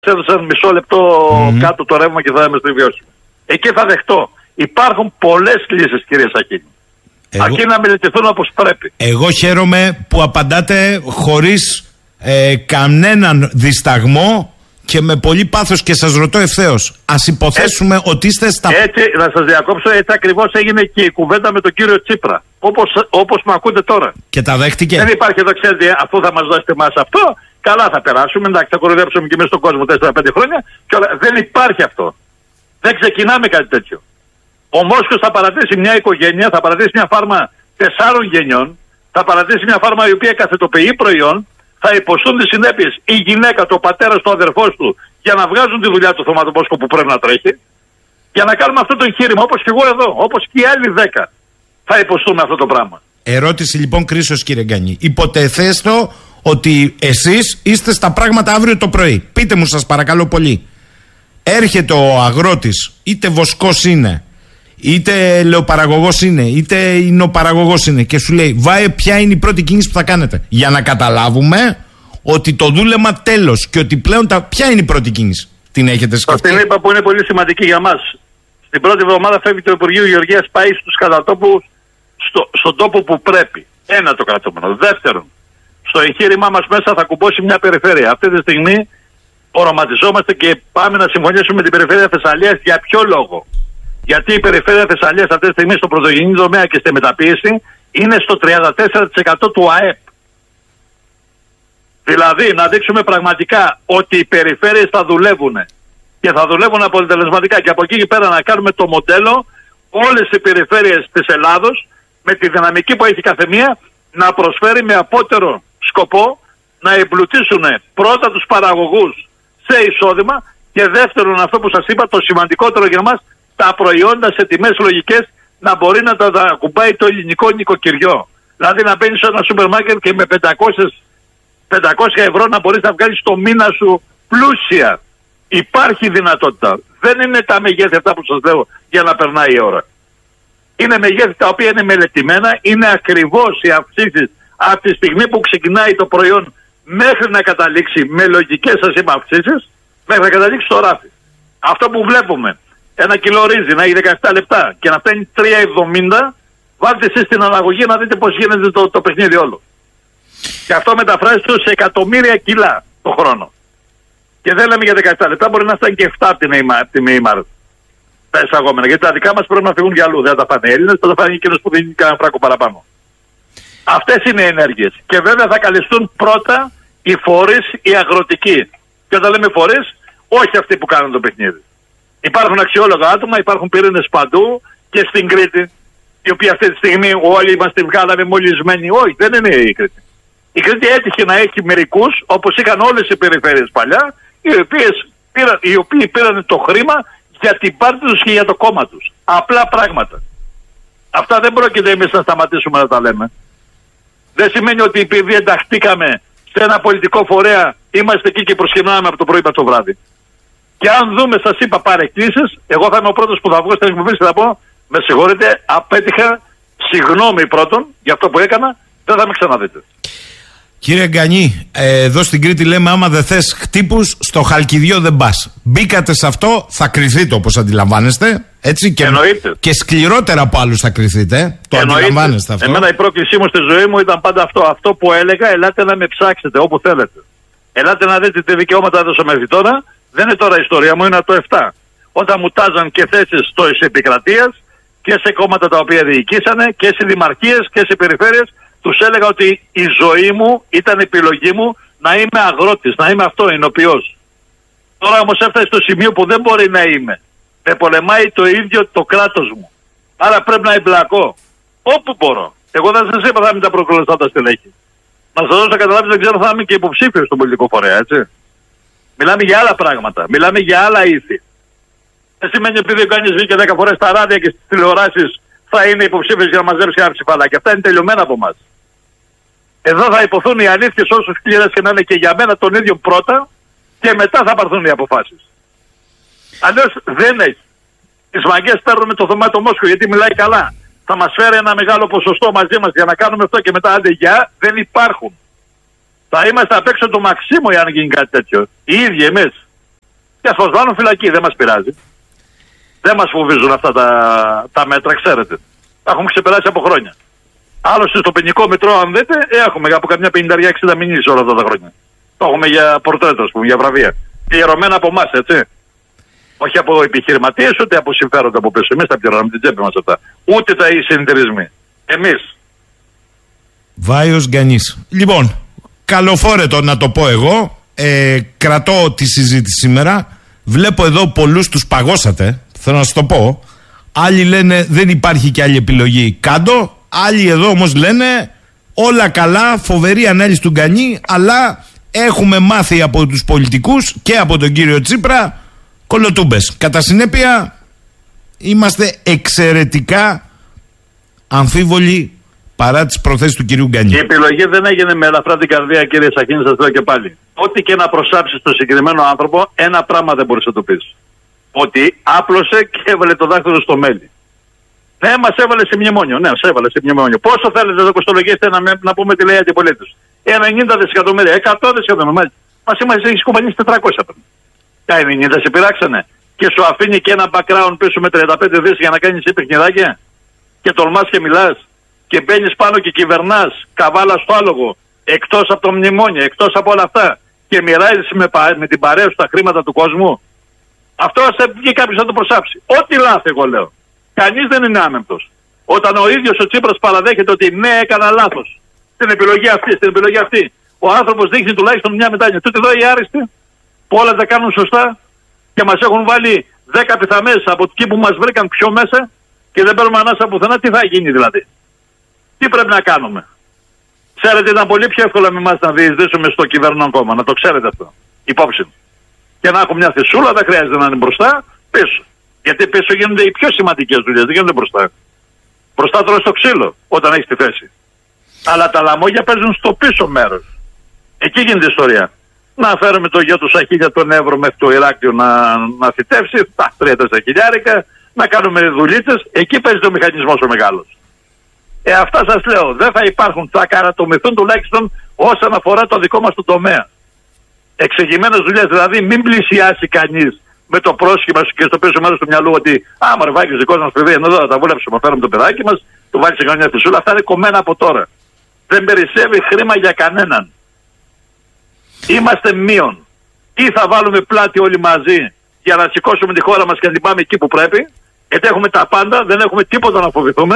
έδωσαν μισό λεπτό κάτω το ρεύμα και θα είμαστε βιώσιμοι. Εκεί θα δεχτώ. Υπάρχουν πολλές λύσεις, κύριε Σαχίνη. Αρκεί να μελετηθούν όπως πρέπει. Εγώ χαίρομαι που απαντάτε χωρίς κανέναν δισταγμό και με πολύ πάθος και σας ρωτώ ευθέως. Ας υποθέσουμε ότι είστε στα... Έτσι, να σας διακόψω, έτσι ακριβώς έγινε και η κουβέντα με τον κύριο Τσίπρα. Όπως με ακούτε τώρα. Και τα δέχτηκε. Δεν υπάρχει εδώ, ξέρετε, αφού θα μας δώσετε εμάς αυτό, καλά θα περάσουμε, εντάξει, θα κοροϊδέψουμε και εμείς στον κόσμο 4-5 χρόνια. Και όλα. Δεν υπάρχει αυτό. Δεν ξεκινάμε κάτι τέτοιο. Ο Μόσχος θα παρατήσει μια οικογένεια, θα παρατήσει μια φάρμα 4 γενιών, θα παρατήσει μια φάρμα η οποία καθετοποιεί προϊόν, θα υποστούν τις συνέπειες η γυναίκα, το πατέρας, το αδερφός του για να βγάζουν τη δουλειά του Θωμάτου που πρέπει να τρέχει, για να κάνουμε αυτό το εγχείρημα, όπως και εγώ εδώ, όπως και οι άλλοι 10 θα υποστούμε αυτό το πράγμα. Ερώτηση λοιπόν κρίσος, κύριε Γκανή. Υποτεθέστο ότι εσείς είστε στα πράγματα αύριο το πρωί. Πείτε μου, σας παρακαλώ πολύ. Έρχεται ο αγρότης, είτε βοσκός είναι, είτε λεοπαραγωγός είναι, είτε ινοπαραγωγός είναι και σου λέει βάε ποια είναι η πρώτη κίνηση που θα κάνετε, για να καταλάβουμε ότι το δούλεμα τέλος και ότι πλέον ποια είναι η πρώτη κίνηση. Την έχετε σκεφτεί? Την είπα που είναι πολύ σημαντική για μας. Στην πρώτη εβδομάδα φεύγει το Υπουργείο Γεωργίας, πάει στους κατατόπους στον τόπο που πρέπει. Ένα το κρατούμενο. Δεύτερον, στο εγχείρημά μας μέσα θα κουμπώσει μια περιφέρεια. Αυτή τη στιγμή οραματιζόμαστε και πάμε να συμφωνήσουμε με την περιφέρεια Θεσσαλίας. Για ποιο λόγο? Γιατί η περιφέρεια Θεσσαλίας αυτή τη στιγμή στο πρωτογενή τομέα και στη μεταποίηση είναι στο 34% του ΑΕΠ. Δηλαδή να δείξουμε πραγματικά ότι οι περιφέρειες θα δουλεύουν και θα δουλεύουν αποτελεσματικά και από εκεί και πέρα να κάνουμε το μοντέλο όλες οι περιφέρειες της Ελλάδος με τη δυναμική που έχει καθεμία να προσφέρει με απότερο σκοπό να εμπλουτίσουν πρώτα τους παραγωγούς σε εισόδημα και δεύτερον αυτό που σας είπα, το σημαντικότερο για μας, τα προϊόντα σε τιμές λογικές να μπορεί να τα ακουμπάει το ελληνικό νοικοκυριό. Δηλαδή να μπαίνεις σε ένα σούπερ μάρκετ και με 500 ευρώ να μπορείς να βγάλεις το μήνα σου πλούσια. Υπάρχει δυνατότητα. Δεν είναι τα μεγέθη αυτά που σας λέω για να περνάει η ώρα. Είναι μεγέθη τα οποία είναι μελετημένα, είναι ακριβώς οι αυξήσεις από τη στιγμή που ξεκινάει το προϊόν μέχρι να καταλήξει με λογικές σας είπα αυξήσεις, μέχρι να καταλήξει στο ράφι. Αυτό που βλέπουμε, ένα κιλό ρύζι να έχει 17 λεπτά και να φτάνει 3,70, βάλτε εσείς την αναγωγή να δείτε πώς γίνεται το παιχνίδι όλο. Και αυτό μεταφράζεται σε εκατομμύρια κιλά το χρόνο. Και δεν λέμε για 17 λεπτά, μπορεί να φτάνει και 7 από τη ΜΕΙΜΑΡ τα εισαγόμενα. Γιατί τα δικά μας πρέπει να φύγουν για αλλού. Δεν θα τα πάνε Έλληνες, θα τα πάνε εκείνος που δίνει κανένα φράκο παραπάνω. Αυτές είναι οι ενέργειες. Και βέβαια θα καλεστούν πρώτα οι φορείς, οι αγροτικοί. Και όταν λέμε φορείς, όχι αυτοί που κάνουν το παιχνίδι. Υπάρχουν αξιόλογα άτομα, υπάρχουν πυρήνες παντού και στην Κρήτη, η οποία αυτή τη στιγμή όλοι μας την βγάλαμε μολυσμένοι. Όχι, δεν είναι η Κρήτη. Η Κρήτη έτυχε να έχει μερικούς, όπως είχαν όλες οι περιφέρειες παλιά, οι οποίοι πήραν το χρήμα για την πάρτη τους και για το κόμμα τους. Απλά πράγματα. Αυτά δεν πρόκειται εμείς να σταματήσουμε να τα λέμε. Δεν σημαίνει ότι επειδή ενταχτήκαμε σε ένα πολιτικό φορέα, είμαστε εκεί και προσκυνάμε από το πρωί μέχρι το βράδυ. Και αν δούμε, σας είπα, παρεκκλήσεις, εγώ θα είμαι ο πρώτος που θα βγω στην εκπομπή και θα πω, με συγχωρείτε, απέτυχα, συγγνώμη πρώτον για αυτό που έκανα, δεν θα με ξαναδείτε. Κύριε Γκανή, εδώ στην Κρήτη λέμε άμα δεν θες χτύπους, στο Χαλκιδιό δεν πας. Μπήκατε σε αυτό, θα κρυθείτε όπως αντιλαμβάνεστε. Έτσι, και σκληρότερα από άλλους θα κρυθείτε. Το αντιλαμβάνεστε αυτό. Εμένα η πρόκλησή μου στη ζωή μου ήταν πάντα αυτό. Αυτό που έλεγα, ελάτε να με ψάξετε όπου θέλετε. Ελάτε να δείτε τι δικαιώματα έδωσα μέχρι τώρα. Δεν είναι τώρα η ιστορία μου, είναι το 7. Όταν μου τάζαν και θέσεις της επικρατείας και σε κόμματα τα οποία διοικήσανε και σε δημαρχίες και σε περιφέρειες. Τους έλεγα ότι η ζωή μου ήταν επιλογή μου να είμαι αγρότης, να είμαι αυτό, εινοποιός. Τώρα όμως έφτασε στο σημείο που δεν μπορεί να είμαι. Με πολεμάει το ίδιο το κράτος μου. Άρα πρέπει να εμπλακώ. Όπου μπορώ. Εγώ δεν σας είπα θα είμαι τα προκολουθώντα στελέχη. Να σας δώσω να καταλάβεις, δεν ξέρω θα είμαι και υποψήφιος στον πολιτικό φορέα, έτσι. Μιλάμε για άλλα πράγματα. Μιλάμε για άλλα ήθη. Δεν σημαίνει επειδή κάνεις βγήκε 10 φορές στα ράδια και στις τηλεοράσεις θα είναι υποψήφιος για να μαζέψει ένα ψηφαλάκι. Αυτά είναι τελειωμένα από εμάς. Εδώ θα υποθούν οι αλήθειες όσο σκληρές και να είναι και για μένα τον ίδιο πρώτα και μετά θα πάρθουν οι αποφάσεις. Αλλιώς δεν έχει. Τις μαγκές παίρνουμε το Θωμάτο Μόσχο γιατί μιλάει καλά. Θα μας φέρει ένα μεγάλο ποσοστό μαζί μας για να κάνουμε αυτό και μετά άντε γεια, δεν υπάρχουν. Θα είμαστε απ' έξω το Μαξίμου αν γίνει κάτι τέτοιο. Οι ίδιοι εμείς. Και ας μας βάλουν φυλακή, δεν μας πειράζει. Δεν μας φοβίζουν αυτά τα μέτρα, ξέρετε. Τα έχουμε ξεπεράσει από χρόνια. Άλλωστε στο ποινικό μητρό, αν δείτε, έχουμε από καμιά 50-60 μηνύσεις όλα αυτά τα χρόνια. Το έχουμε για πορτρέτο, ας πούμε, για βραβεία. Πληρωμένα από εμάς, έτσι. Όχι από επιχειρηματίες, ούτε από συμφέροντα από πίσω. Εμείς τα πληρώναμε την τσέπη μας αυτά. Ούτε τα συνεταιρισμοί. Εμείς. Βάιος Γκανής. Λοιπόν, καλοφόρετο να το πω εγώ. Κρατώ τη συζήτηση σήμερα. Βλέπω εδώ πολλούς τους παγώσατε. Θέλω να σας το πω. Άλλοι λένε δεν υπάρχει και άλλη επιλογή. Κάντο. Άλλοι εδώ όμως λένε όλα καλά, φοβερή ανάλυση του Γκανή, αλλά έχουμε μάθει από τους πολιτικούς και από τον κύριο Τσίπρα κολοτούμπες. Κατά συνέπεια είμαστε εξαιρετικά αμφίβολοι παρά τις προθέσεις του κυρίου Γκανή. Η επιλογή δεν έγινε με ελαφρά την καρδία, κύριε Σαχίνη, σας λέω και πάλι. Ό,τι και να προσάψεις τον συγκεκριμένο άνθρωπο, ένα πράγμα δεν μπορείς να το πεις. Ότι άπλωσε και έβαλε το δάχτυλο στο μέλι. Ναι, μας έβαλε σε μνημόνιο. Ναι, μας έβαλε σε μνημόνιο. Πόσο θέλετε να κοστολογήσετε να πούμε τι λέει η αντιπολίτευση? 90 δισεκατομμύρια, 100 δισεκατομμύρια. Μας έχει κουμπανίσει 400. Τα 90 σε πειράξανε. Και σου αφήνει και ένα background πίσω με 35 δις για να κάνεις παιχνιδάκια. Και τολμάς και μιλάς. Και μπαίνεις πάνω και κυβερνάς. Καβάλα στο άλογο. Εκτός από το μνημόνιο, εκτός από όλα αυτά. Και μοιράζεις με την παρέα σου τα χρήματα του κόσμου. Αυτό θα βγει κάποιος να το προσάψει. Ό,τι λάθη, εγώ λέω. Κανείς δεν είναι άμεμπτος. Όταν ο ίδιος ο Τσίπρας παραδέχεται ότι ναι, έκανα λάθος στην επιλογή αυτή, ο άνθρωπος δείχνει τουλάχιστον μια μετάνοια. Τούτοι εδώ οι άριστοι που όλα τα κάνουν σωστά και μας έχουν βάλει 10 πιθαμές από εκεί που μας βρήκαν πιο μέσα και δεν παίρνουμε ανάσα πουθενά, τι θα γίνει δηλαδή? Τι πρέπει να κάνουμε? Ξέρετε, ήταν πολύ πιο εύκολο με εμάς να διεισδύσουμε στο κυβερνόν κόμμα, να το ξέρετε αυτό. Υπόψη. Και να έχουμε μια θυσούλα, δεν χρειάζεται να είναι μπροστά, πίσω. Γιατί πίσω γίνονται οι πιο σημαντικές δουλειές, δεν γίνονται μπροστά. Μπροστά τρως το ξύλο όταν έχεις τη θέση. Αλλά τα λαμόγια παίζουν στο πίσω μέρος. Εκεί γίνεται η ιστορία. Να φέρουμε το γιο του Σαχίλια τον Εύρο μέχρι το Ηράκλειο να θητεύσει, τα 3-4 χιλιάρικα, να κάνουμε δουλίτσες, εκεί παίζει ο μηχανισμός ο μεγάλος. Αυτά σας λέω, δεν θα υπάρχουν, θα καρατομηθούν τουλάχιστον όσον αφορά το δικό μας το τομέα. Εξηγημένες δουλειές, δηλαδή μην πλησιάσει κανείς με το πρόσχημα και στο πίσω μέρος του μυαλού ότι άμα ρεβάκι δικό μας παιδί, ενώ θα τα βούλεψουμε, φέρουμε το παιδάκι μας, του βάλει σε καμιά φυσούλα, αυτά είναι κομμένα από τώρα. Δεν περισσεύει χρήμα για κανέναν. Είμαστε μείον. Ή θα βάλουμε πλάτη όλοι μαζί για να σηκώσουμε τη χώρα μας και να την πάμε εκεί που πρέπει, γιατί έχουμε τα πάντα, δεν έχουμε τίποτα να φοβηθούμε.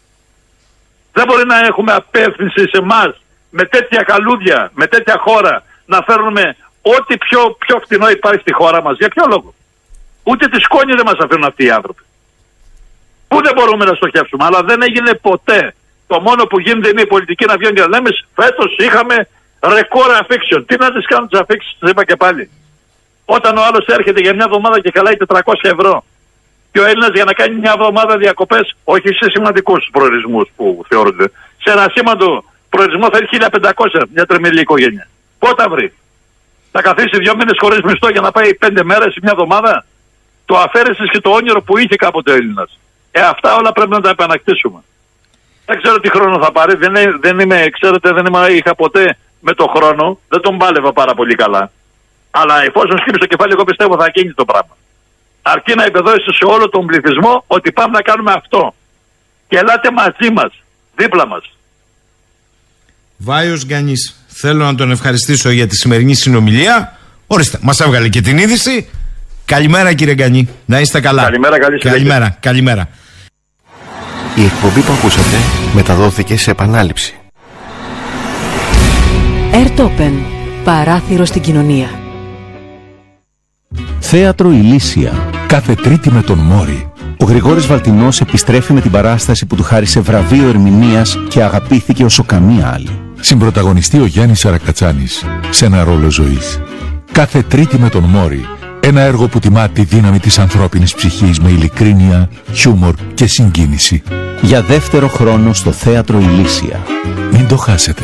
Δεν μπορεί να έχουμε απεύθυνση σε εμάς με τέτοια καλούδια, με τέτοια χώρα, να φέρνουμε ό,τι πιο φτηνό υπάρχει στη χώρα μας. Για ποιο λόγο? Ούτε τη σκόνη δεν μας αφήνουν αυτοί οι άνθρωποι. Πού δεν μπορούμε να στοχεύσουμε, αλλά δεν έγινε ποτέ. Το μόνο που γίνεται είναι η πολιτική να βγαίνει και να λέμε φέτος είχαμε ρεκόρ αφήξεων. Τι να τις κάνουν τις αφήξεις, τις είπα και πάλι. Όταν ο άλλος έρχεται για μια εβδομάδα και καλάει 400 ευρώ και ο Έλληνας για να κάνει μια εβδομάδα διακοπές, όχι σε σημαντικούς προορισμούς που θεωρούνται, σε ένα σήμαντο προορισμό θέλει 1500 μια τριμηλή οικογένεια. Πότε βρει? Θα καθίσει 2 μήνες χωρίς μισθό για να πάει 5 μέρες ή μια εβδομάδα? Το αφαίρεσες και το όνειρο που είχε κάποτε ο Έλληνας. Αυτά όλα πρέπει να τα επανακτήσουμε. Δεν ξέρω τι χρόνο θα πάρει. Είχα ποτέ με το χρόνο, δεν τον πάλευα πάρα πολύ καλά. Αλλά εφόσον σκύψει το κεφάλι, εγώ πιστεύω θα γίνει το πράγμα. Αρκεί να επεδώσει σε όλο τον πληθυσμό ότι πάμε να κάνουμε αυτό. Και ελάτε μαζί μας, δίπλα μας. Βάιος Γκανής, θέλω να τον ευχαριστήσω για τη σημερινή συνομιλία. Ορίστε, μας έβγαλε και την είδηση. Καλημέρα κύριε Γκανή, να είστε καλά. Καλημέρα, καλή συνέχεια. Καλημέρα. Η εκπομπή που ακούσατε μεταδόθηκε σε επανάληψη. Airtopen, παράθυρο στην κοινωνία. Θέατρο Ηλίσια, κάθε Τρίτη με τον Μόρι. Ο Γρηγόρης Βαλτινός επιστρέφει με την παράσταση που του χάρισε βραβείο ερμηνείας και αγαπήθηκε όσο καμία άλλη. Συμπρωταγωνιστεί ο Γιάννης Σαρακατσάνης σε ένα ρόλο ζωής. Κάθε Τρίτη με τον Μόρι. Ένα έργο που τιμά τη δύναμη της ανθρώπινης ψυχής με ειλικρίνεια, χιούμορ και συγκίνηση. Για δεύτερο χρόνο στο Θέατρο Ηλίσια. Μην το χάσετε.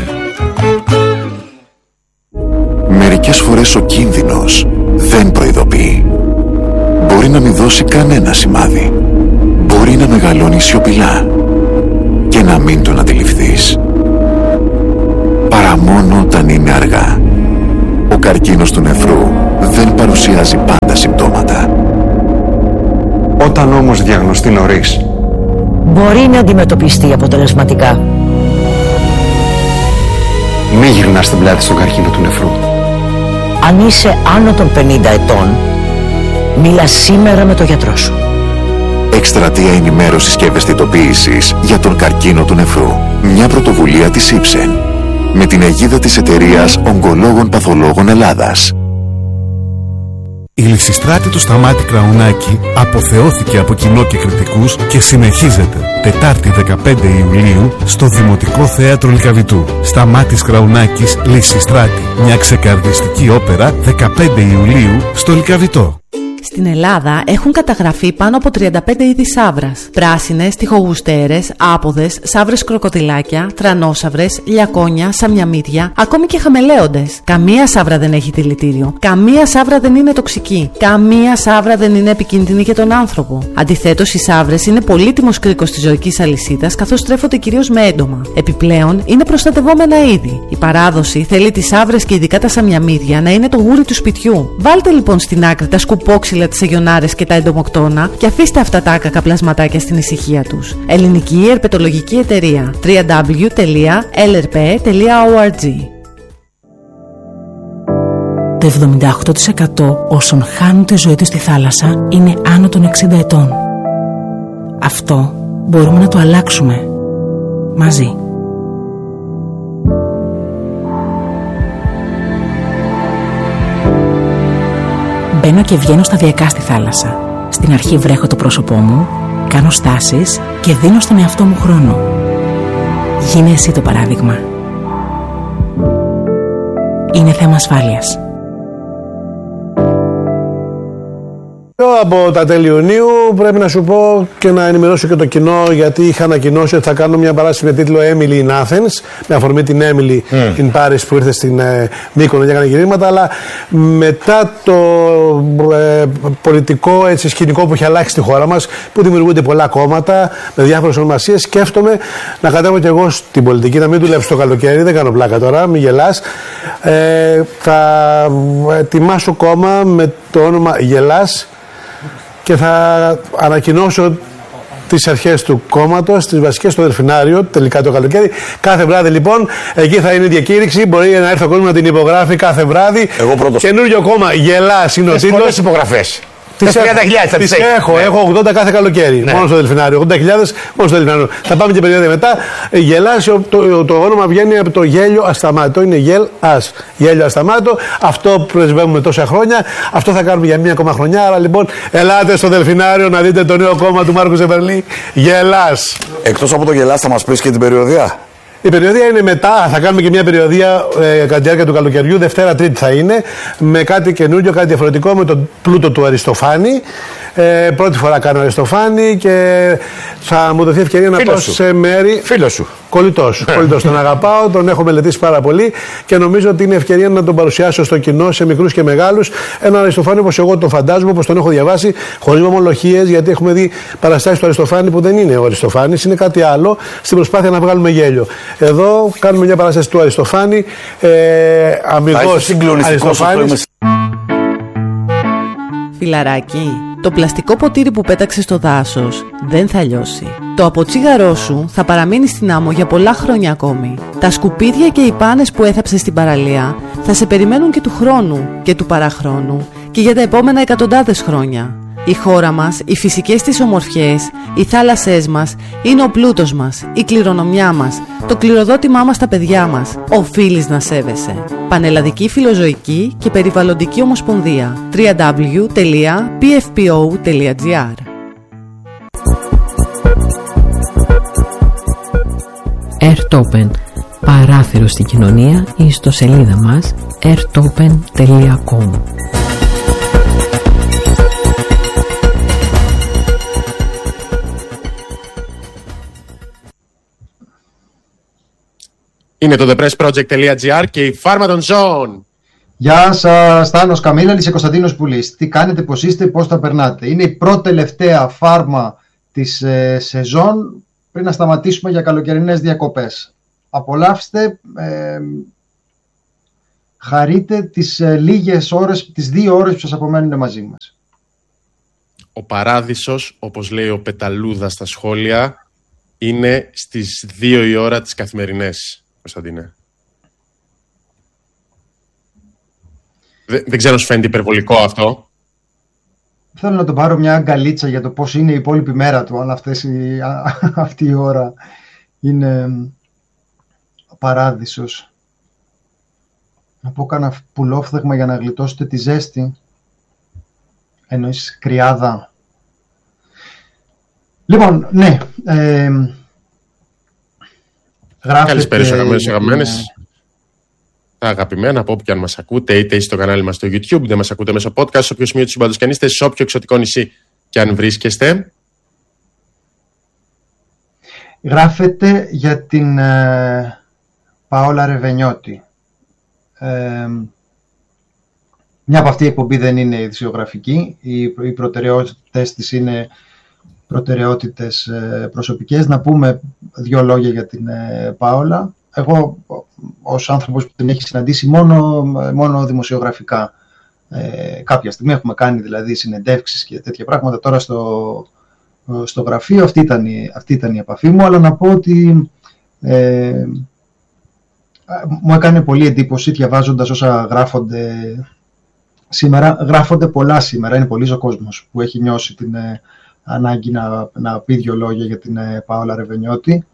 Μερικές φορές ο κίνδυνος δεν προειδοποιεί. Μπορεί να μην δώσει κανένα σημάδι. Μπορεί να μεγαλώνει σιωπηλά και να μην τον αντιληφθείς. Παρά μόνο όταν είναι αργά. Ο καρκίνος του νεφρού δεν παρουσιάζει πάντα τα συμπτώματα. Όταν όμως διαγνωστεί νωρίς, μπορεί να αντιμετωπιστεί αποτελεσματικά. μη γυρνάς την πλάτη στον καρκίνο του νεφρού. Αν είσαι άνω των 50 ετών, μίλα σήμερα με τον γιατρό σου. Εκστρατεία ενημέρωσης και ευαισθητοποίησης για τον καρκίνο του νεφρού. Μια πρωτοβουλία της Ipsen με την αιγίδα της εταιρείας Ογκολόγων Παθολόγων Ελλάδας. Η Λυσιστράτη του Σταμάτη Κραουνάκη αποθεώθηκε από κοινό και κριτικούς και συνεχίζεται Τετάρτη 15 Ιουλίου στο Δημοτικό Θέατρο Λυκαβητού. Σταμάτης Κραουνάκης, Λυσιστράτη, μια ξεκαρδιστική όπερα 15 Ιουλίου στο Λυκαβητό. Στην Ελλάδα έχουν καταγραφεί πάνω από 35 είδη σαύρας. Πράσινες, τοιχογουστέρες, άποδες, σαύρες κροκοδιλάκια, τρανόσαυρες, λιακόνια, σαμιαμίδια, ακόμη και χαμελέοντες. Καμία σαύρα δεν έχει δηλητήριο. Καμία σαύρα δεν είναι τοξική. Καμία σαύρα δεν είναι επικίνδυνη για τον άνθρωπο. Αντιθέτως, οι σαύρες είναι πολύτιμος κρίκος της ζωικής αλυσίδας, καθώς τρέφονται κυρίως με έντομα. Επιπλέον, είναι προστατευόμενα είδη. Η παράδοση θέλει τις σαύρες και ειδικά τα σαμιαμίδια να είναι το γούρι του σπιτιού. Βάλτε λοιπόν στην άκρη τα σκουπόξυλα, τις αγιονάρες και τα εντομοκτώνα και αφήστε αυτά τα άκακα πλασματάκια στην ησυχία τους. Ελληνική Ερπετολογική Εταιρεία. www.lrp.org. Το 78% όσων χάνουν τη ζωή τους στη θάλασσα είναι άνω των 60 ετών. Αυτό μπορούμε να το αλλάξουμε μαζί. Μπαίνω και βγαίνω σταδιακά στη θάλασσα. Στην αρχή βρέχω το πρόσωπό μου, κάνω στάσεις και δίνω στον εαυτό μου χρόνο. Γίνε εσύ το παράδειγμα. Είναι θέμα ασφάλειας. Από τα τέλη Ιουνίου πρέπει να σου πω και να ενημερώσω και το κοινό, γιατί είχα ανακοινώσει ότι θα κάνω μια παράσταση με τίτλο Emily in Athens, με αφορμή την Emily in Paris που ήρθε στην Μύκονο και έκανε γυρίσματα, αλλά μετά το πολιτικό σκηνικό που έχει αλλάξει στη χώρα μας, που δημιουργούνται πολλά κόμματα με διάφορες ονομασίες, σκέφτομαι να κατέβω και εγώ στην πολιτική, να μην δουλέψω το καλοκαίρι, δεν κάνω πλάκα τώρα, μην γελάς. Θα ετοιμάσω κόμμα με το όνομα Γελάς και θα ανακοινώσω τις αρχές του κόμματος, τις βασικές στο Δελφινάριο, τελικά το καλοκαίρι. Κάθε βράδυ λοιπόν, εκεί θα είναι η διακήρυξη. Μπορεί να έρθει ο κόσμος να την υπογράφει κάθε βράδυ. Εγώ πρώτος. Καινούριο κόμμα, Γελάς είναι ο τίτλος. Πολλές υπογραφές. Τις έχω 80 κάθε καλοκαίρι. Ναι. Μόνο στο Δελφινάριο. 80.000 μόνο στο Δελφινάριο. Θα πάμε και περίοδο μετά. Γελάς, το όνομα βγαίνει από το γέλιο ασταμάτητο. Είναι γελ-ας. Γέλιο ασταμάτητο. Αυτό πρεσβεύουμε τόσα χρόνια. Αυτό θα κάνουμε για μία ακόμα χρονιά. Άρα λοιπόν, ελάτε στο Δελφινάριο να δείτε το νέο κόμμα του Μάρκου Ζεβερλή. Γελάς. Εκτός από το Γελάς, θα μας πεις και την περιοδία. Η περιοδία είναι μετά, θα κάνουμε και μια περιοδία κατά τη διάρκεια του καλοκαιριού, Δευτέρα Τρίτη θα είναι, με κάτι καινούριο, κάτι διαφορετικό, με τον πλούτο του Αριστοφάνη. Πρώτη φορά κάνω Αριστοφάνη και θα μου δοθεί ευκαιρία να πάω σε μέρη. Φίλο σου. Κολλητός. Τον αγαπάω, τον έχω μελετήσει πάρα πολύ και νομίζω ότι είναι ευκαιρία να τον παρουσιάσω στο κοινό, σε μικρούς και μεγάλους. Έναν Αριστοφάνη όπως εγώ τον φαντάζομαι, όπως τον έχω διαβάσει, χωρίς ομολογίες, γιατί έχουμε δει παραστάσεις του Αριστοφάνη που δεν είναι ο Αριστοφάνης, είναι κάτι άλλο, στην προσπάθεια να βγάλουμε γέλιο. Εδώ κάνουμε μια παράσταση του Αριστοφάνη, αμυγός Αριστοφάνης. Φιλαράκι, το πλαστικό ποτήρι που πέταξες στο δάσος δεν θα λιώσει. Το αποτσίγαρό σου θα παραμείνει στην άμμο για πολλά χρόνια ακόμη. Τα σκουπίδια και οι πάνες που έθαψες στην παραλία θα σε περιμένουν και του χρόνου και του παραχρόνου και για τα επόμενα εκατοντάδες χρόνια. Η χώρα μας, οι φυσικές της ομορφιές, οι θάλασσές μας είναι ο πλούτος μας, η κληρονομιά μας, το κληροδότημά μας στα παιδιά μας. Οφείλεις να σέβεσαι. Πανελλαδική Φιλοζωική και Περιβαλλοντική Ομοσπονδία. www.pfpo.gr. Airtopen. Παράθυρο στην κοινωνία, η ιστοσελίδα μας airtopen.com. Είναι το thepressproject.gr και η φάρμα των ζώων. Γεια σας, Θάνος Καμίλαλης και Κωνσταντίνος Πουλής. Τι κάνετε, πώς είστε, πώς τα περνάτε. Είναι η πρώτη τελευταία φάρμα της σεζόν πριν να σταματήσουμε για καλοκαιρινές διακοπές. Απολαύστε, χαρείτε τις λίγες ώρες, τις 2 ώρες που σας απομένουν μαζί μας. Ο παράδεισος, όπως λέει ο Πεταλούδα στα σχόλια, είναι στις 2 η ώρα τις καθημερινές, Κωνσταντίνε. Δεν ξέρω αν σου φαίνεται υπερβολικό αυτό. Θέλω να τον πάρω μια αγκαλίτσα για το πώς είναι η υπόλοιπη μέρα του, αν αυτή η ώρα είναι ο παράδεισος. Να πω κάνα πουλόφθεγμα για να γλιτώσετε τη ζέστη. Εννοείς κρυάδα. Λοιπόν, ναι. Καλησπέρα στους αγαπημένες. Τα αγαπημένα από όπου και αν μας ακούτε, είτε στο κανάλι μας στο YouTube, είτε μας ακούτε μέσω podcast, σε όποιο σημείο του σύμπαντος και αν είστε, σε όποιο εξωτικό νησί και αν βρίσκεστε. Γράφετε για την Παόλα Ρεβενιώτη. Μια από αυτή η εκπομπή δεν είναι ειδησιογραφική. Οι προτεραιότητες της είναι προτεραιότητες προσωπικές. Να πούμε 2 λόγια για την Παόλα. Εγώ, ως άνθρωπος που την έχει συναντήσει μόνο δημοσιογραφικά, κάποια στιγμή έχουμε κάνει δηλαδή συνεντεύξεις και τέτοια πράγματα. Τώρα στο γραφείο αυτή ήταν η επαφή μου, αλλά να πω ότι μου έκανε πολύ εντύπωση διαβάζοντας όσα γράφονται σήμερα. Γράφονται πολλά σήμερα, είναι πολύς ο κόσμος που έχει νιώσει την ανάγκη να πει 2 λόγια για την Παόλα Ρεβενιώτη.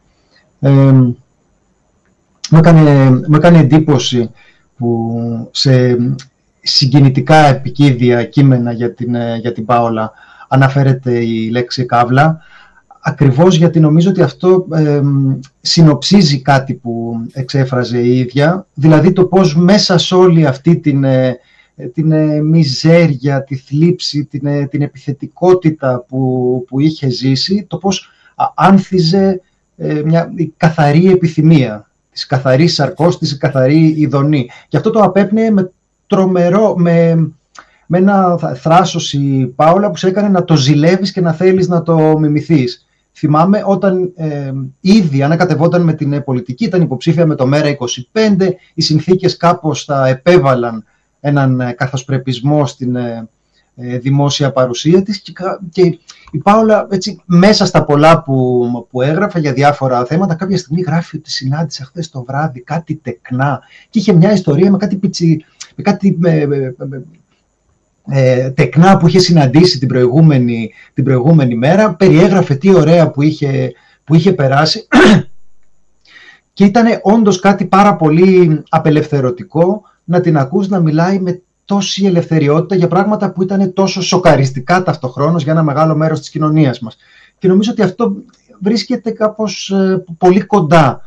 Μου έκανε εντύπωση που σε συγκινητικά επικείδια κείμενα για την Παόλα αναφέρεται η λέξη καύλα, ακριβώς γιατί νομίζω ότι αυτό συνοψίζει κάτι που εξέφραζε η ίδια, δηλαδή το πώς μέσα σε όλη αυτή την μιζέρια, τη θλίψη, την επιθετικότητα που είχε ζήσει, το πώς άνθιζε μια καθαρή επιθυμία, της καθαρής σαρκός, της καθαρή ειδονή. Και αυτό το απέπνεε με τρομερό, με ένα θράσος η Πάολα που σε έκανε να το ζηλεύεις και να θέλεις να το μιμηθείς. Θυμάμαι όταν ήδη ανακατευόταν με την πολιτική, ήταν υποψήφια με το ΜΕΡΑ25, οι συνθήκες κάπως τα επέβαλαν έναν καθοσπρεπισμό στην δημόσια παρουσία της και η Πάολα έτσι, μέσα στα πολλά που έγραφε για διάφορα θέματα, κάποια στιγμή γράφει ότι συνάντησε χθες το βράδυ κάτι τεκνά και είχε μια ιστορία με κάτι τεκνά που είχε συναντήσει την προηγούμενη μέρα, περιέγραφε τι ωραία που είχε περάσει και ήταν όντως κάτι πάρα πολύ απελευθερωτικό να την ακούς να μιλάει με τόση ελευθεριότητα για πράγματα που ήταν τόσο σοκαριστικά ταυτοχρόνως για ένα μεγάλο μέρος της κοινωνίας μας. Και νομίζω ότι αυτό βρίσκεται κάπως πολύ κοντά